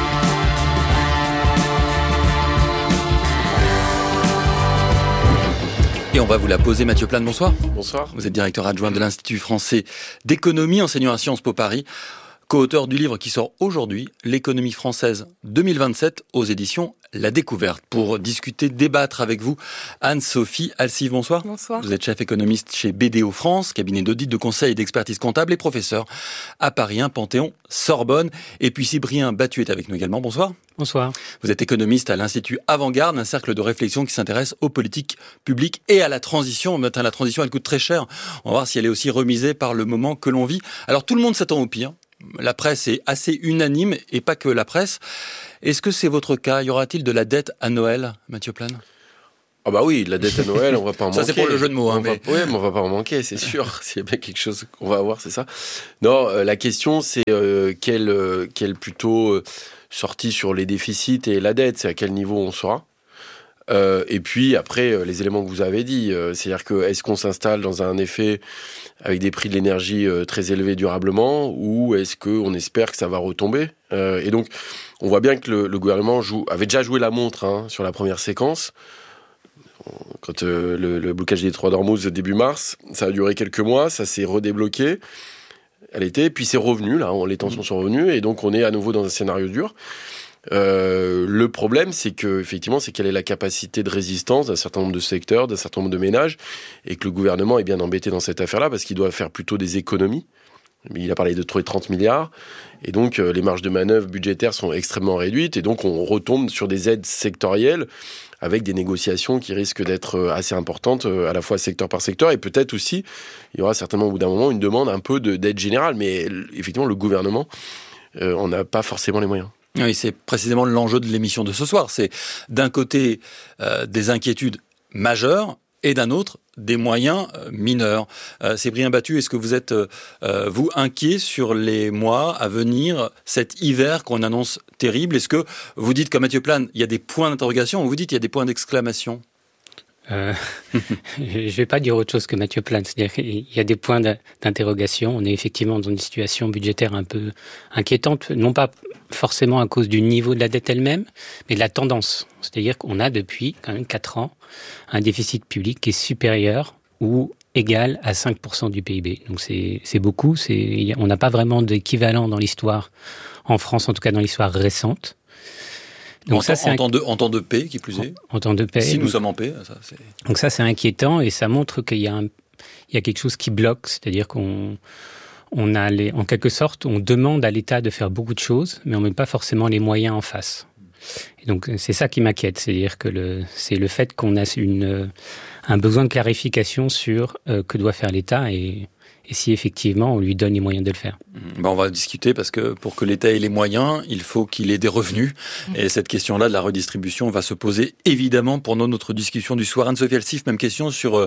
Et on va vous la poser. Mathieu Plane, bonsoir. Bonsoir. Vous êtes directeur adjoint de l'Institut français d'économie, enseignant à Sciences Po Paris, co-auteur du livre qui sort aujourd'hui, L'économie française 2027, aux éditions La Découverte. Pour discuter, débattre avec vous, Anne-Sophie Alsive, bonsoir. Bonsoir. Vous êtes chef économiste chez BDO France, cabinet d'audit, de conseil et d'expertise comptable, et professeur à Paris 1, Panthéon-Sorbonne. Et puis Cyprien Battu est avec nous également. Bonsoir. Bonsoir. Vous êtes économiste à l'Institut Avant-Garde, un cercle de réflexion qui s'intéresse aux politiques publiques et à la transition. La transition, elle coûte très cher. On va voir si elle est aussi remisée par le moment que l'on vit. Alors tout le monde s'attend au pire. La presse est assez unanime, et pas que la presse. Est-ce que c'est votre cas ? Y aura-t-il de la dette à Noël, Mathieu Plane ? Ah bah oui, la dette à Noël, on va pas en manquer. Ça, c'est pour le jeu de mots. Mais on va pas en manquer, c'est sûr. S'il y a bien quelque chose qu'on va avoir, c'est ça. Non, la question, c'est quelle plutôt sortie sur les déficits et la dette. C'est à quel niveau on sera. Et puis après, les éléments que vous avez dit, c'est-à-dire que est-ce qu'on s'installe dans un effet avec des prix de l'énergie très élevés durablement, ou est-ce qu'on espère que ça va retomber ? Et donc, on voit bien que le gouvernement avait déjà joué la montre sur la première séquence. Quand le blocage des détroits d'Ormuz début mars, ça a duré quelques mois, ça s'est redébloqué à l'été, puis c'est revenu, là, les tensions sont revenues, et donc on est à nouveau dans un scénario dur. Le problème, c'est que effectivement, c'est quelle est la capacité de résistance d'un certain nombre de secteurs, d'un certain nombre de ménages, et que le gouvernement est bien embêté dans cette affaire-là parce qu'il doit faire plutôt des économies. Il a parlé de trouver 30 milliards, et donc les marges de manœuvre budgétaires sont extrêmement réduites, et donc on retombe sur des aides sectorielles avec des négociations qui risquent d'être assez importantes, à la fois secteur par secteur, et peut-être aussi, il y aura certainement au bout d'un moment une demande un peu d'aide générale, mais effectivement, le gouvernement, on n'a pas forcément les moyens. Oui, c'est précisément l'enjeu de l'émission de ce soir. C'est d'un côté des inquiétudes majeures et d'un autre des moyens mineurs. Cyprien Battu, est-ce que vous êtes, vous, inquiet sur les mois à venir, cet hiver qu'on annonce terrible ? Est-ce que vous dites, comme Mathieu Plane, il y a des points d'interrogation, ou vous dites il y a des points d'exclamation ? Je ne vais pas dire autre chose que Mathieu Plane. C'est-à-dire qu'il y a des points d'interrogation. On est effectivement dans une situation budgétaire un peu inquiétante, non pas forcément à cause du niveau de la dette elle-même, mais de la tendance. C'est-à-dire qu'on a depuis quand même 4 ans un déficit public qui est supérieur ou égal à 5% du PIB. Donc c'est beaucoup. On n'a pas vraiment d'équivalent dans l'histoire, en France, en tout cas dans l'histoire récente. Donc en temps de paix, qui plus est. En temps de paix. Si nous sommes en paix. Ça, c'est... Donc ça, c'est inquiétant, et ça montre qu'il y a quelque chose qui bloque. C'est-à-dire qu'on a en quelque sorte, on demande à l'État de faire beaucoup de choses, mais on ne met pas forcément les moyens en face. Et donc c'est ça qui m'inquiète. C'est-à-dire que c'est le fait qu'on a un besoin de clarification sur que doit faire l'État, et si effectivement on lui donne les moyens de le faire. On va discuter, parce que pour que l'État ait les moyens, il faut qu'il ait des revenus. Et cette question-là de la redistribution va se poser évidemment pendant notre discussion du soir. Anne-Sophie Alsive, même question sur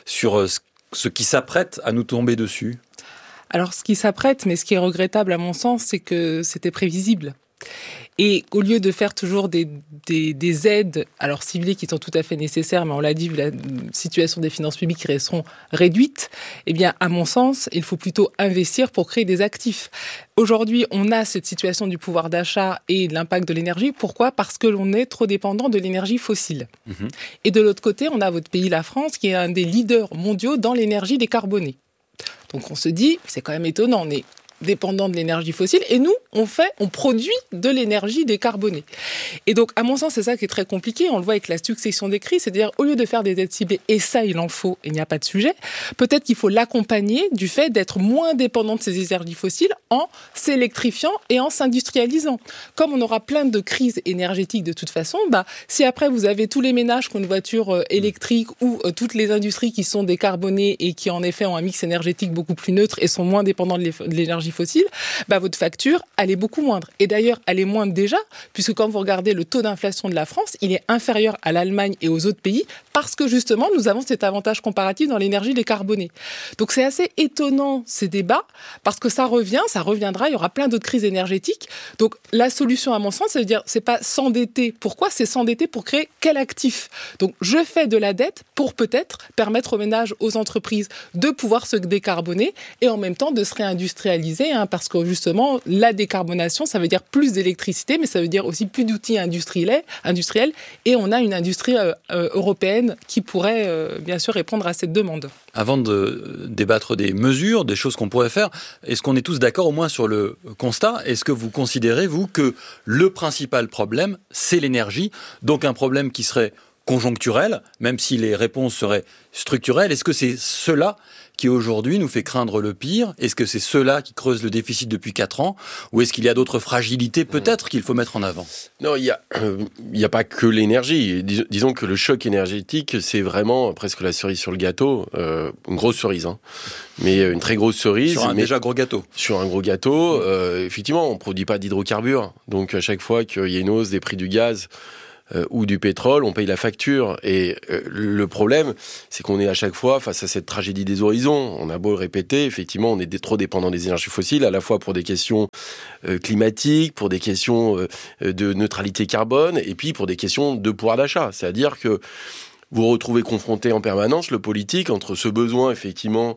ce qui s'apprête à nous tomber dessus. Alors ce qui s'apprête, mais ce qui est regrettable à mon sens, c'est que c'était prévisible. Et au lieu de faire toujours des aides, alors ciblées, qui sont tout à fait nécessaires, mais on l'a dit, vu la situation des finances publiques qui resteront réduites, eh bien, à mon sens, il faut plutôt investir pour créer des actifs. Aujourd'hui, on a cette situation du pouvoir d'achat et de l'impact de l'énergie. Pourquoi ? Parce que l'on est trop dépendant de l'énergie fossile. Et de l'autre côté, on a votre pays, la France, qui est un des leaders mondiaux dans l'énergie décarbonée. Donc on se dit, c'est quand même étonnant, on est dépendant de l'énergie fossile, et nous, on produit de l'énergie décarbonée. Et donc, à mon sens, c'est ça qui est très compliqué. On le voit avec la succession des crises, c'est-à-dire, au lieu de faire des aides ciblées, et ça, il en faut, il n'y a pas de sujet, peut-être qu'il faut l'accompagner du fait d'être moins dépendant de ces énergies fossiles en s'électrifiant et en s'industrialisant. Comme on aura plein de crises énergétiques de toute façon, si après vous avez tous les ménages qui ont une voiture électrique, ou toutes les industries qui sont décarbonées et qui, en effet, ont un mix énergétique beaucoup plus neutre et sont moins dépendants de l'énergie fossile, votre facture, elle est beaucoup moindre. Et d'ailleurs, elle est moindre déjà, puisque quand vous regardez le taux d'inflation de la France, il est inférieur à l'Allemagne et aux autres pays, parce que justement, nous avons cet avantage comparatif dans l'énergie décarbonée. Donc c'est assez étonnant, ces débats, parce que ça reviendra, il y aura plein d'autres crises énergétiques. Donc la solution, à mon sens, c'est-à-dire, c'est pas s'endetter. Pourquoi ? C'est s'endetter pour créer quel actif ? Donc je fais de la dette pour peut-être permettre aux ménages, aux entreprises de pouvoir se décarboner et en même temps de se réindustrialiser décarbonisé, parce que justement, la décarbonation, ça veut dire plus d'électricité, mais ça veut dire aussi plus d'outils industriels, et on a une industrie européenne qui pourrait bien sûr répondre à cette demande. Avant de débattre des mesures, des choses qu'on pourrait faire, est-ce qu'on est tous d'accord au moins sur le constat ? Est-ce que vous considérez, vous, que le principal problème, c'est l'énergie, donc un problème qui serait conjoncturel, même si les réponses seraient structurelles? Est-ce que c'est cela qui aujourd'hui nous fait craindre le pire? Est-ce que c'est cela qui creuse le déficit depuis 4 ans? Ou est-ce qu'il y a d'autres fragilités peut-être qu'il faut mettre en avant? Non, il y a pas que l'énergie. Disons que le choc énergétique, c'est vraiment presque la cerise sur le gâteau. Une grosse cerise, mais une très grosse cerise. Sur un déjà gros gâteau. Sur un gros gâteau. Effectivement, on ne produit pas d'hydrocarbures. Donc à chaque fois qu'il y a une hausse des prix du gaz ou du pétrole, on paye la facture. Et le problème, c'est qu'on est à chaque fois face à cette tragédie des horizons. On a beau le répéter, effectivement, on est trop dépendant des énergies fossiles, à la fois pour des questions climatiques, pour des questions de neutralité carbone, et puis pour des questions de pouvoir d'achat. C'est-à-dire que vous retrouvez confronté en permanence le politique entre ce besoin, effectivement,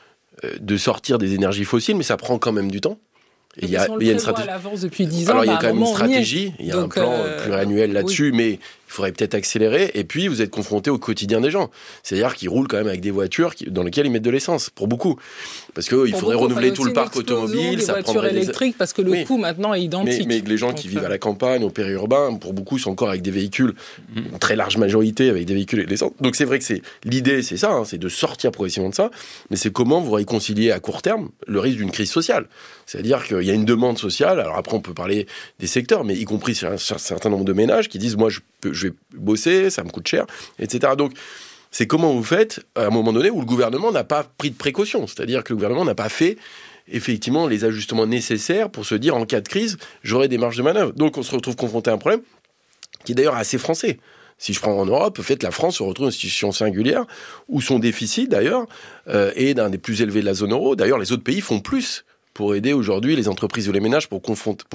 de sortir des énergies fossiles, mais ça prend quand même du temps. Il y a une stratégie. À l'avance depuis 10 ans. Alors il y a quand même une stratégie, il y a un plan pluriannuel là-dessus, mais il faudrait peut-être accélérer. Et puis vous êtes confronté au quotidien des gens, c'est-à-dire qu'ils roulent quand même avec des voitures dans lesquelles ils mettent de l'essence, pour beaucoup, parce que il faudrait renouveler tout le parc automobile, ça prendrait des voitures électriques, parce que le coût maintenant est identique. Mais les gens qui vivent à la campagne, au périurbain, pour beaucoup sont encore avec des véhicules, une très large majorité avec des véhicules et de l'essence. Donc c'est vrai que l'idée, c'est ça, c'est de sortir progressivement de ça, mais c'est comment vous réconcilier à court terme le risque d'une crise sociale. C'est-à-dire qu'il y a une demande sociale, alors après on peut parler des secteurs, mais y compris sur un certain nombre de ménages qui disent moi je vais bosser, ça me coûte cher, etc. Donc c'est comment vous faites à un moment donné où le gouvernement n'a pas pris de précautions, c'est-à-dire que le gouvernement n'a pas fait effectivement les ajustements nécessaires pour se dire en cas de crise j'aurai des marges de manœuvre. Donc on se retrouve confronté à un problème qui est d'ailleurs assez français. Si je prends en Europe, en fait, la France se retrouve dans une situation singulière où son déficit d'ailleurs est d'un des plus élevés de la zone euro. D'ailleurs les autres pays font plus pour aider aujourd'hui les entreprises ou les ménages pour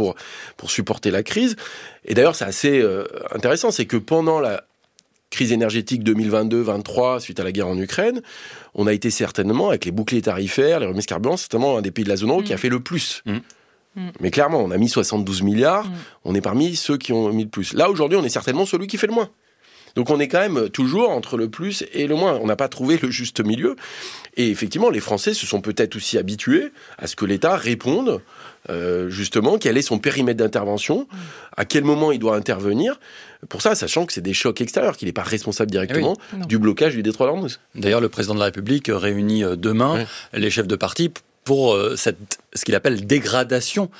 supporter la crise. Et d'ailleurs, c'est assez intéressant, c'est que pendant la crise énergétique 2022-23, suite à la guerre en Ukraine, on a été certainement, avec les boucliers tarifaires, les remises carburant, certainement un des pays de la zone euro qui a fait le plus. Mais clairement, on a mis 72 milliards, on est parmi ceux qui ont mis le plus. Là, aujourd'hui, on est certainement celui qui fait le moins. Donc on est quand même toujours entre le plus et le moins. On n'a pas trouvé le juste milieu. Et effectivement, les Français se sont peut-être aussi habitués à ce que l'État réponde justement quel est son périmètre d'intervention, à quel moment il doit intervenir. Pour ça, sachant que c'est des chocs extérieurs, qu'il n'est pas responsable directement du blocage du détroit d'Ormuz. D'ailleurs, le président de la République réunit demain les chefs de parti pour ce qu'il appelle dégradation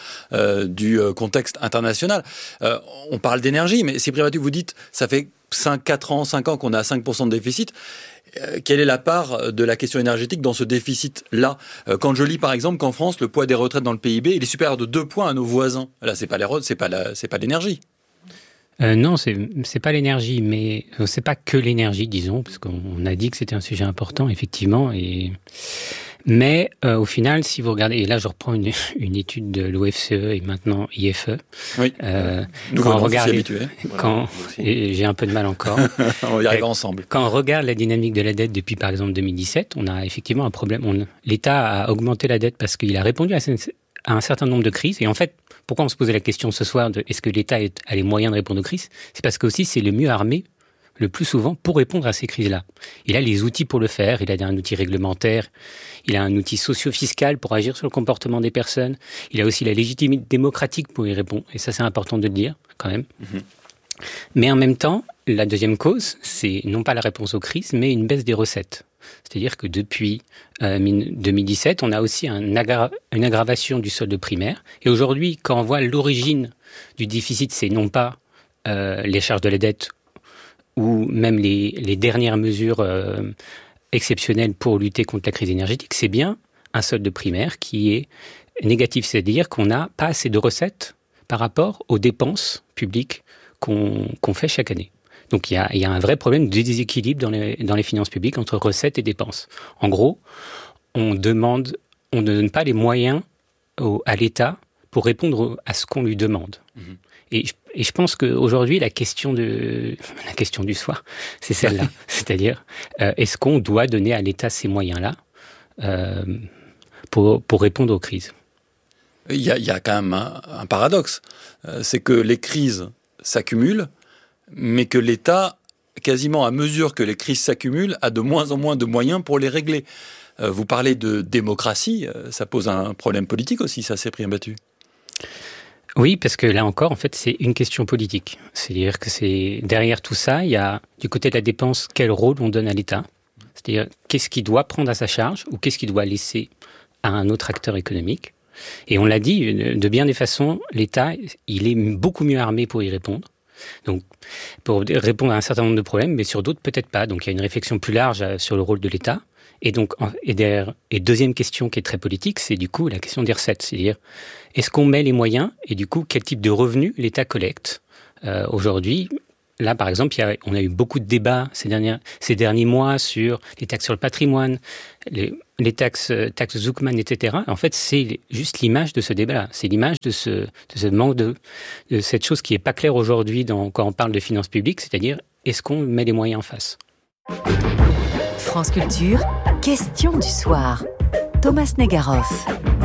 du contexte international. On parle d'énergie, mais si Primatique, vous dites, ça fait 5 ans qu'on a 5% de déficit. Quelle est la part de la question énergétique dans ce déficit-là ? Quand je lis par exemple qu'en France, le poids des retraites dans le PIB, il est supérieur de 2 points à nos voisins. Là, c'est pas l'énergie. Non, c'est pas l'énergie, mais c'est pas que l'énergie, disons, parce qu'on a dit que c'était un sujet important, effectivement. Mais au final, si vous regardez, et là je reprends une étude de l'OFCE et maintenant IFE. Oui. Quand on regarde, et j'ai un peu de mal encore. On va y arriver ensemble. Quand on regarde la dynamique de la dette depuis par exemple 2017, on a effectivement un problème. L'État a augmenté la dette parce qu'il a répondu à un certain nombre de crises. Et en fait, pourquoi on se posait la question ce soir de est-ce que l'État a les moyens de répondre aux crises ? C'est parce qu'aussi c'est le mieux armé le plus souvent pour répondre à ces crises-là. Il a les outils pour le faire, il a un outil réglementaire, il a un outil socio-fiscal pour agir sur le comportement des personnes, il a aussi la légitimité démocratique pour y répondre, et ça c'est important de le dire quand même. Mais en même temps, la deuxième cause, c'est non pas la réponse aux crises, mais une baisse des recettes. C'est-à-dire que depuis 2017, on a aussi une aggravation du solde primaire, et aujourd'hui, quand on voit l'origine du déficit, c'est non pas les charges de la dette ou même les dernières mesures exceptionnelles pour lutter contre la crise énergétique, c'est bien un solde primaire qui est négatif, c'est-à-dire qu'on n'a pas assez de recettes par rapport aux dépenses publiques qu'on fait chaque année. Donc il y a un vrai problème de déséquilibre dans les finances publiques entre recettes et dépenses. En gros, on ne donne pas les moyens à l'État pour répondre à ce qu'on lui demande. Et je pense qu'aujourd'hui, la question du soir, c'est celle-là. C'est-à-dire, est-ce qu'on doit donner à l'État ces moyens-là pour répondre aux crises ? il y a quand même un paradoxe. C'est que les crises s'accumulent, mais que l'État, quasiment à mesure que les crises s'accumulent, a de moins en moins de moyens pour les régler. Vous parlez de démocratie, ça pose un problème politique aussi, ça, Cyprien Batu. Oui, parce que là encore, en fait, c'est une question politique. C'est-à-dire que derrière tout ça, il y a du côté de la dépense, quel rôle on donne à l'État. C'est-à-dire, qu'est-ce qu'il doit prendre à sa charge ou qu'est-ce qu'il doit laisser à un autre acteur économique. Et on l'a dit, de bien des façons, l'État, il est beaucoup mieux armé pour y répondre. Donc, pour répondre à un certain nombre de problèmes, mais sur d'autres, peut-être pas. Donc, il y a une réflexion plus large sur le rôle de l'État. Et donc, deuxième question qui est très politique, c'est du coup la question des recettes. C'est-à-dire, est-ce qu'on met les moyens et du coup, quel type de revenus l'État collecte aujourd'hui? Là, par exemple, on a eu beaucoup de débats ces derniers mois sur les taxes sur le patrimoine, les taxes Zuckman, etc. En fait, c'est juste l'image de ce débat-là. C'est l'image de ce manque de cette chose qui n'est pas claire aujourd'hui quand on parle de finances publiques, c'est-à-dire, est-ce qu'on met les moyens en face? France Culture, question du soir. Thomas Negaroff.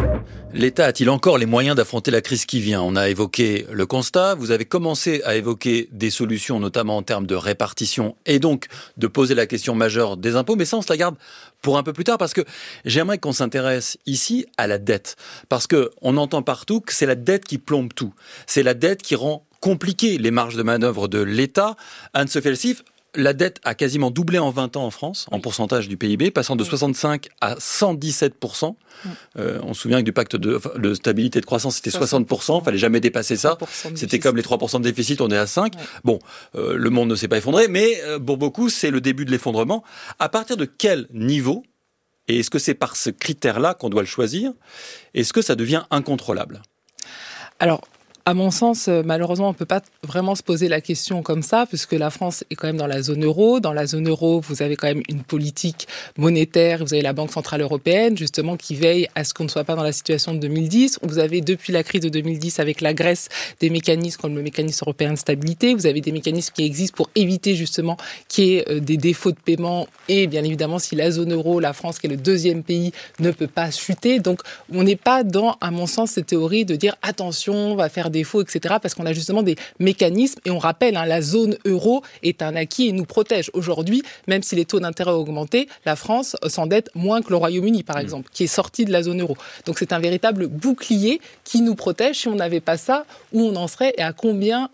L'État a-t-il encore les moyens d'affronter la crise qui vient? On a évoqué le constat, vous avez commencé à évoquer des solutions, notamment en termes de répartition, et donc de poser la question majeure des impôts, mais ça, on se la garde pour un peu plus tard, parce que j'aimerais qu'on s'intéresse ici à la dette. Parce qu'on entend partout que c'est la dette qui plombe tout. C'est la dette qui rend compliquées les marges de manœuvre de l'État. Anne-Sophie Elsif, la dette a quasiment doublé en 20 ans en France, en pourcentage du PIB, passant de 65 à 117%. On se souvient que du pacte de stabilité et de croissance, c'était 60%. Il fallait jamais dépasser ça. C'était comme les 3% de déficit, on est à 5. Bon, le monde ne s'est pas effondré, mais pour beaucoup, c'est le début de l'effondrement. À partir de quel niveau, et est-ce que c'est par ce critère-là qu'on doit le choisir, est-ce que ça devient incontrôlable? Alors, à mon sens, malheureusement, on ne peut pas vraiment se poser la question comme ça, puisque la France est quand même dans la zone euro. Dans la zone euro, vous avez quand même une politique monétaire. Vous avez la Banque Centrale Européenne, justement, qui veille à ce qu'on ne soit pas dans la situation de 2010. Vous avez, depuis la crise de 2010, avec la Grèce, des mécanismes comme le mécanisme européen de stabilité. Vous avez des mécanismes qui existent pour éviter, justement, qu'il y ait des défauts de paiement. Et bien évidemment, si la zone euro, la France, qui est le deuxième pays, ne peut pas chuter. Donc, on n'est pas dans, à mon sens, cette théorie de dire, attention, on va faire défaut, etc., parce qu'on a justement des mécanismes, et on rappelle, la zone euro est un acquis et nous protège. Aujourd'hui, même si les taux d'intérêt ont augmenté, la France s'endette moins que le Royaume-Uni, par exemple, qui est sorti de la zone euro. Donc c'est un véritable bouclier qui nous protège. Si on n'avait pas ça, où on en serait et à combien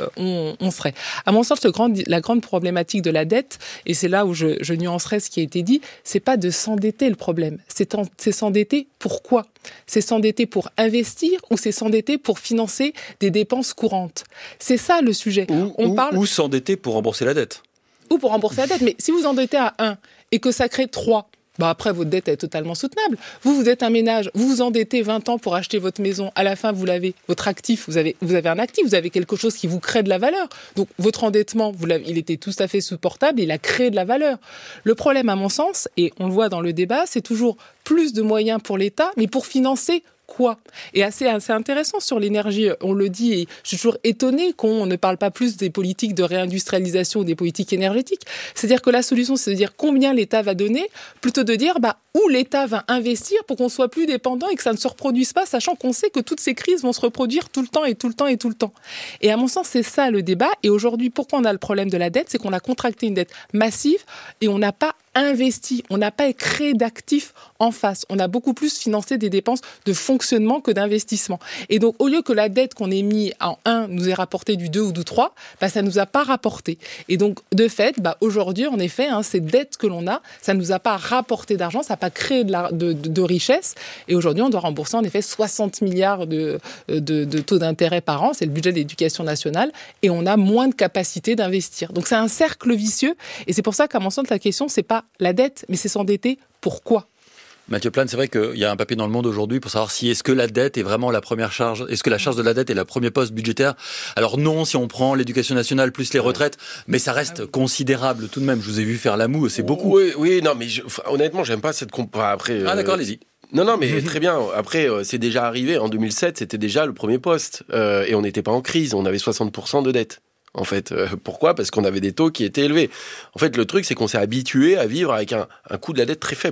on serait. À mon sens, la grande problématique de la dette, et c'est là où je nuancerai ce qui a été dit, c'est pas de s'endetter le problème, c'est s'endetter pourquoi? C'est s'endetter pour investir ou c'est s'endetter pour financer des dépenses courantes? C'est ça le sujet. Ou s'endetter pour rembourser la dette. Ou pour rembourser la dette. Mais si vous endettez à 1 et que ça crée 3, après, votre dette est totalement soutenable. Vous êtes un ménage, vous vous endettez 20 ans pour acheter votre maison. À la fin, vous l'avez, votre actif, vous avez un actif, vous avez quelque chose qui vous crée de la valeur. Donc, votre endettement, il était tout à fait supportable, il a créé de la valeur. Le problème, à mon sens, et on le voit dans le débat, c'est toujours plus de moyens pour l'État, mais pour financer quoi? Et assez intéressant sur l'énergie, on le dit, et je suis toujours étonnée qu'on ne parle pas plus des politiques de réindustrialisation ou des politiques énergétiques. C'est-à-dire que la solution, c'est de dire combien l'État va donner, plutôt de dire où l'État va investir pour qu'on soit plus dépendant et que ça ne se reproduise pas, sachant qu'on sait que toutes ces crises vont se reproduire tout le temps et tout le temps et tout le temps. Et à mon sens, c'est ça le débat. Et aujourd'hui, pourquoi on a le problème de la dette? C'est qu'on a contracté une dette massive et on n'a pas investi, on n'a pas créé d'actifs en face. On a beaucoup plus financé des dépenses de fonctionnement que d'investissement. Et donc, au lieu que la dette qu'on ait mis en 1 nous ait rapporté du 2 ou du 3, ça ne nous a pas rapporté. Et donc, de fait, aujourd'hui, en effet, ces dettes que l'on a, ça ne nous a pas rapporté d'argent, ça n'a pas créé de richesse. Et aujourd'hui, on doit rembourser en effet 60 milliards de taux d'intérêt par an. C'est le budget de l'éducation nationale. Et on a moins de capacité d'investir. Donc, c'est un cercle vicieux. Et c'est pour ça qu'à mon sens, la question, c'est pas la dette, mais c'est s'endetter. Pourquoi? Mathieu Plane, c'est vrai qu'il y a un papier dans Le Monde aujourd'hui pour savoir si est-ce que la dette est vraiment la première charge, est-ce que la charge de la dette est le premier poste budgétaire? Alors non, si on prend l'éducation nationale plus les retraites, mais ça reste considérable tout de même. Je vous ai vu faire la moue, c'est beaucoup. Oui, non, mais honnêtement, j'aime pas cette après. Ah d'accord, allez-y. Non, mais très bien. Après, c'est déjà arrivé. En 2007, c'était déjà le premier poste. Et on n'était pas en crise. On avait 60% de dette. En fait, pourquoi? Parce qu'on avait des taux qui étaient élevés. En fait, le truc, c'est qu'on s'est habitué à vivre avec un coût de la dette très faible.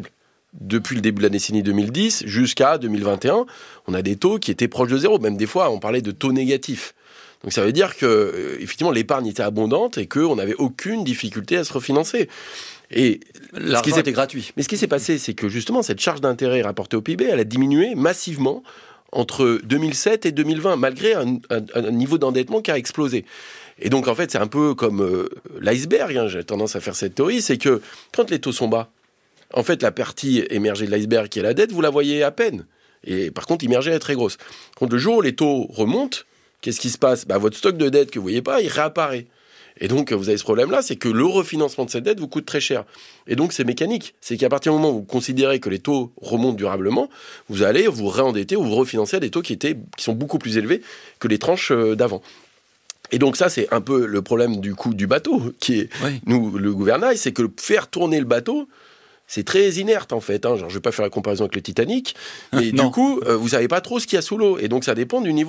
depuis le début de la décennie 2010 jusqu'à 2021, on a des taux qui étaient proches de zéro. Même des fois, on parlait de taux négatifs. Donc ça veut dire que, effectivement, l'épargne était abondante et qu'on n'avait aucune difficulté à se refinancer. Et l'argent était gratuit. Mais ce qui s'est passé, c'est que justement, cette charge d'intérêt rapportée au PIB, elle a diminué massivement entre 2007 et 2020, malgré un niveau d'endettement qui a explosé. Et donc, en fait, c'est un peu comme l'iceberg, hein, j'ai tendance à faire cette théorie, c'est que quand les taux sont bas, en fait, la partie émergée de l'iceberg qui est la dette, vous la voyez à peine. Et par contre, immergée, elle est très grosse. Quand le jour où les taux remontent, qu'est-ce qui se passe ? Votre stock de dette que vous ne voyez pas, il réapparaît. Et donc, vous avez ce problème-là, c'est que le refinancement de cette dette vous coûte très cher. Et donc, c'est mécanique. C'est qu'à partir du moment où vous considérez que les taux remontent durablement, vous allez vous réendetter ou vous refinancer à des taux qui sont beaucoup plus élevés que les tranches d'avant. Et donc ça, c'est un peu le problème du coût du bateau, qui est, nous, le gouvernail, c'est que faire tourner le bateau, c'est très inerte, en fait. Genre, je ne vais pas faire la comparaison avec le Titanic, mais du coup, vous ne savez pas trop ce qu'il y a sous l'eau. Et donc, ça dépend du niveau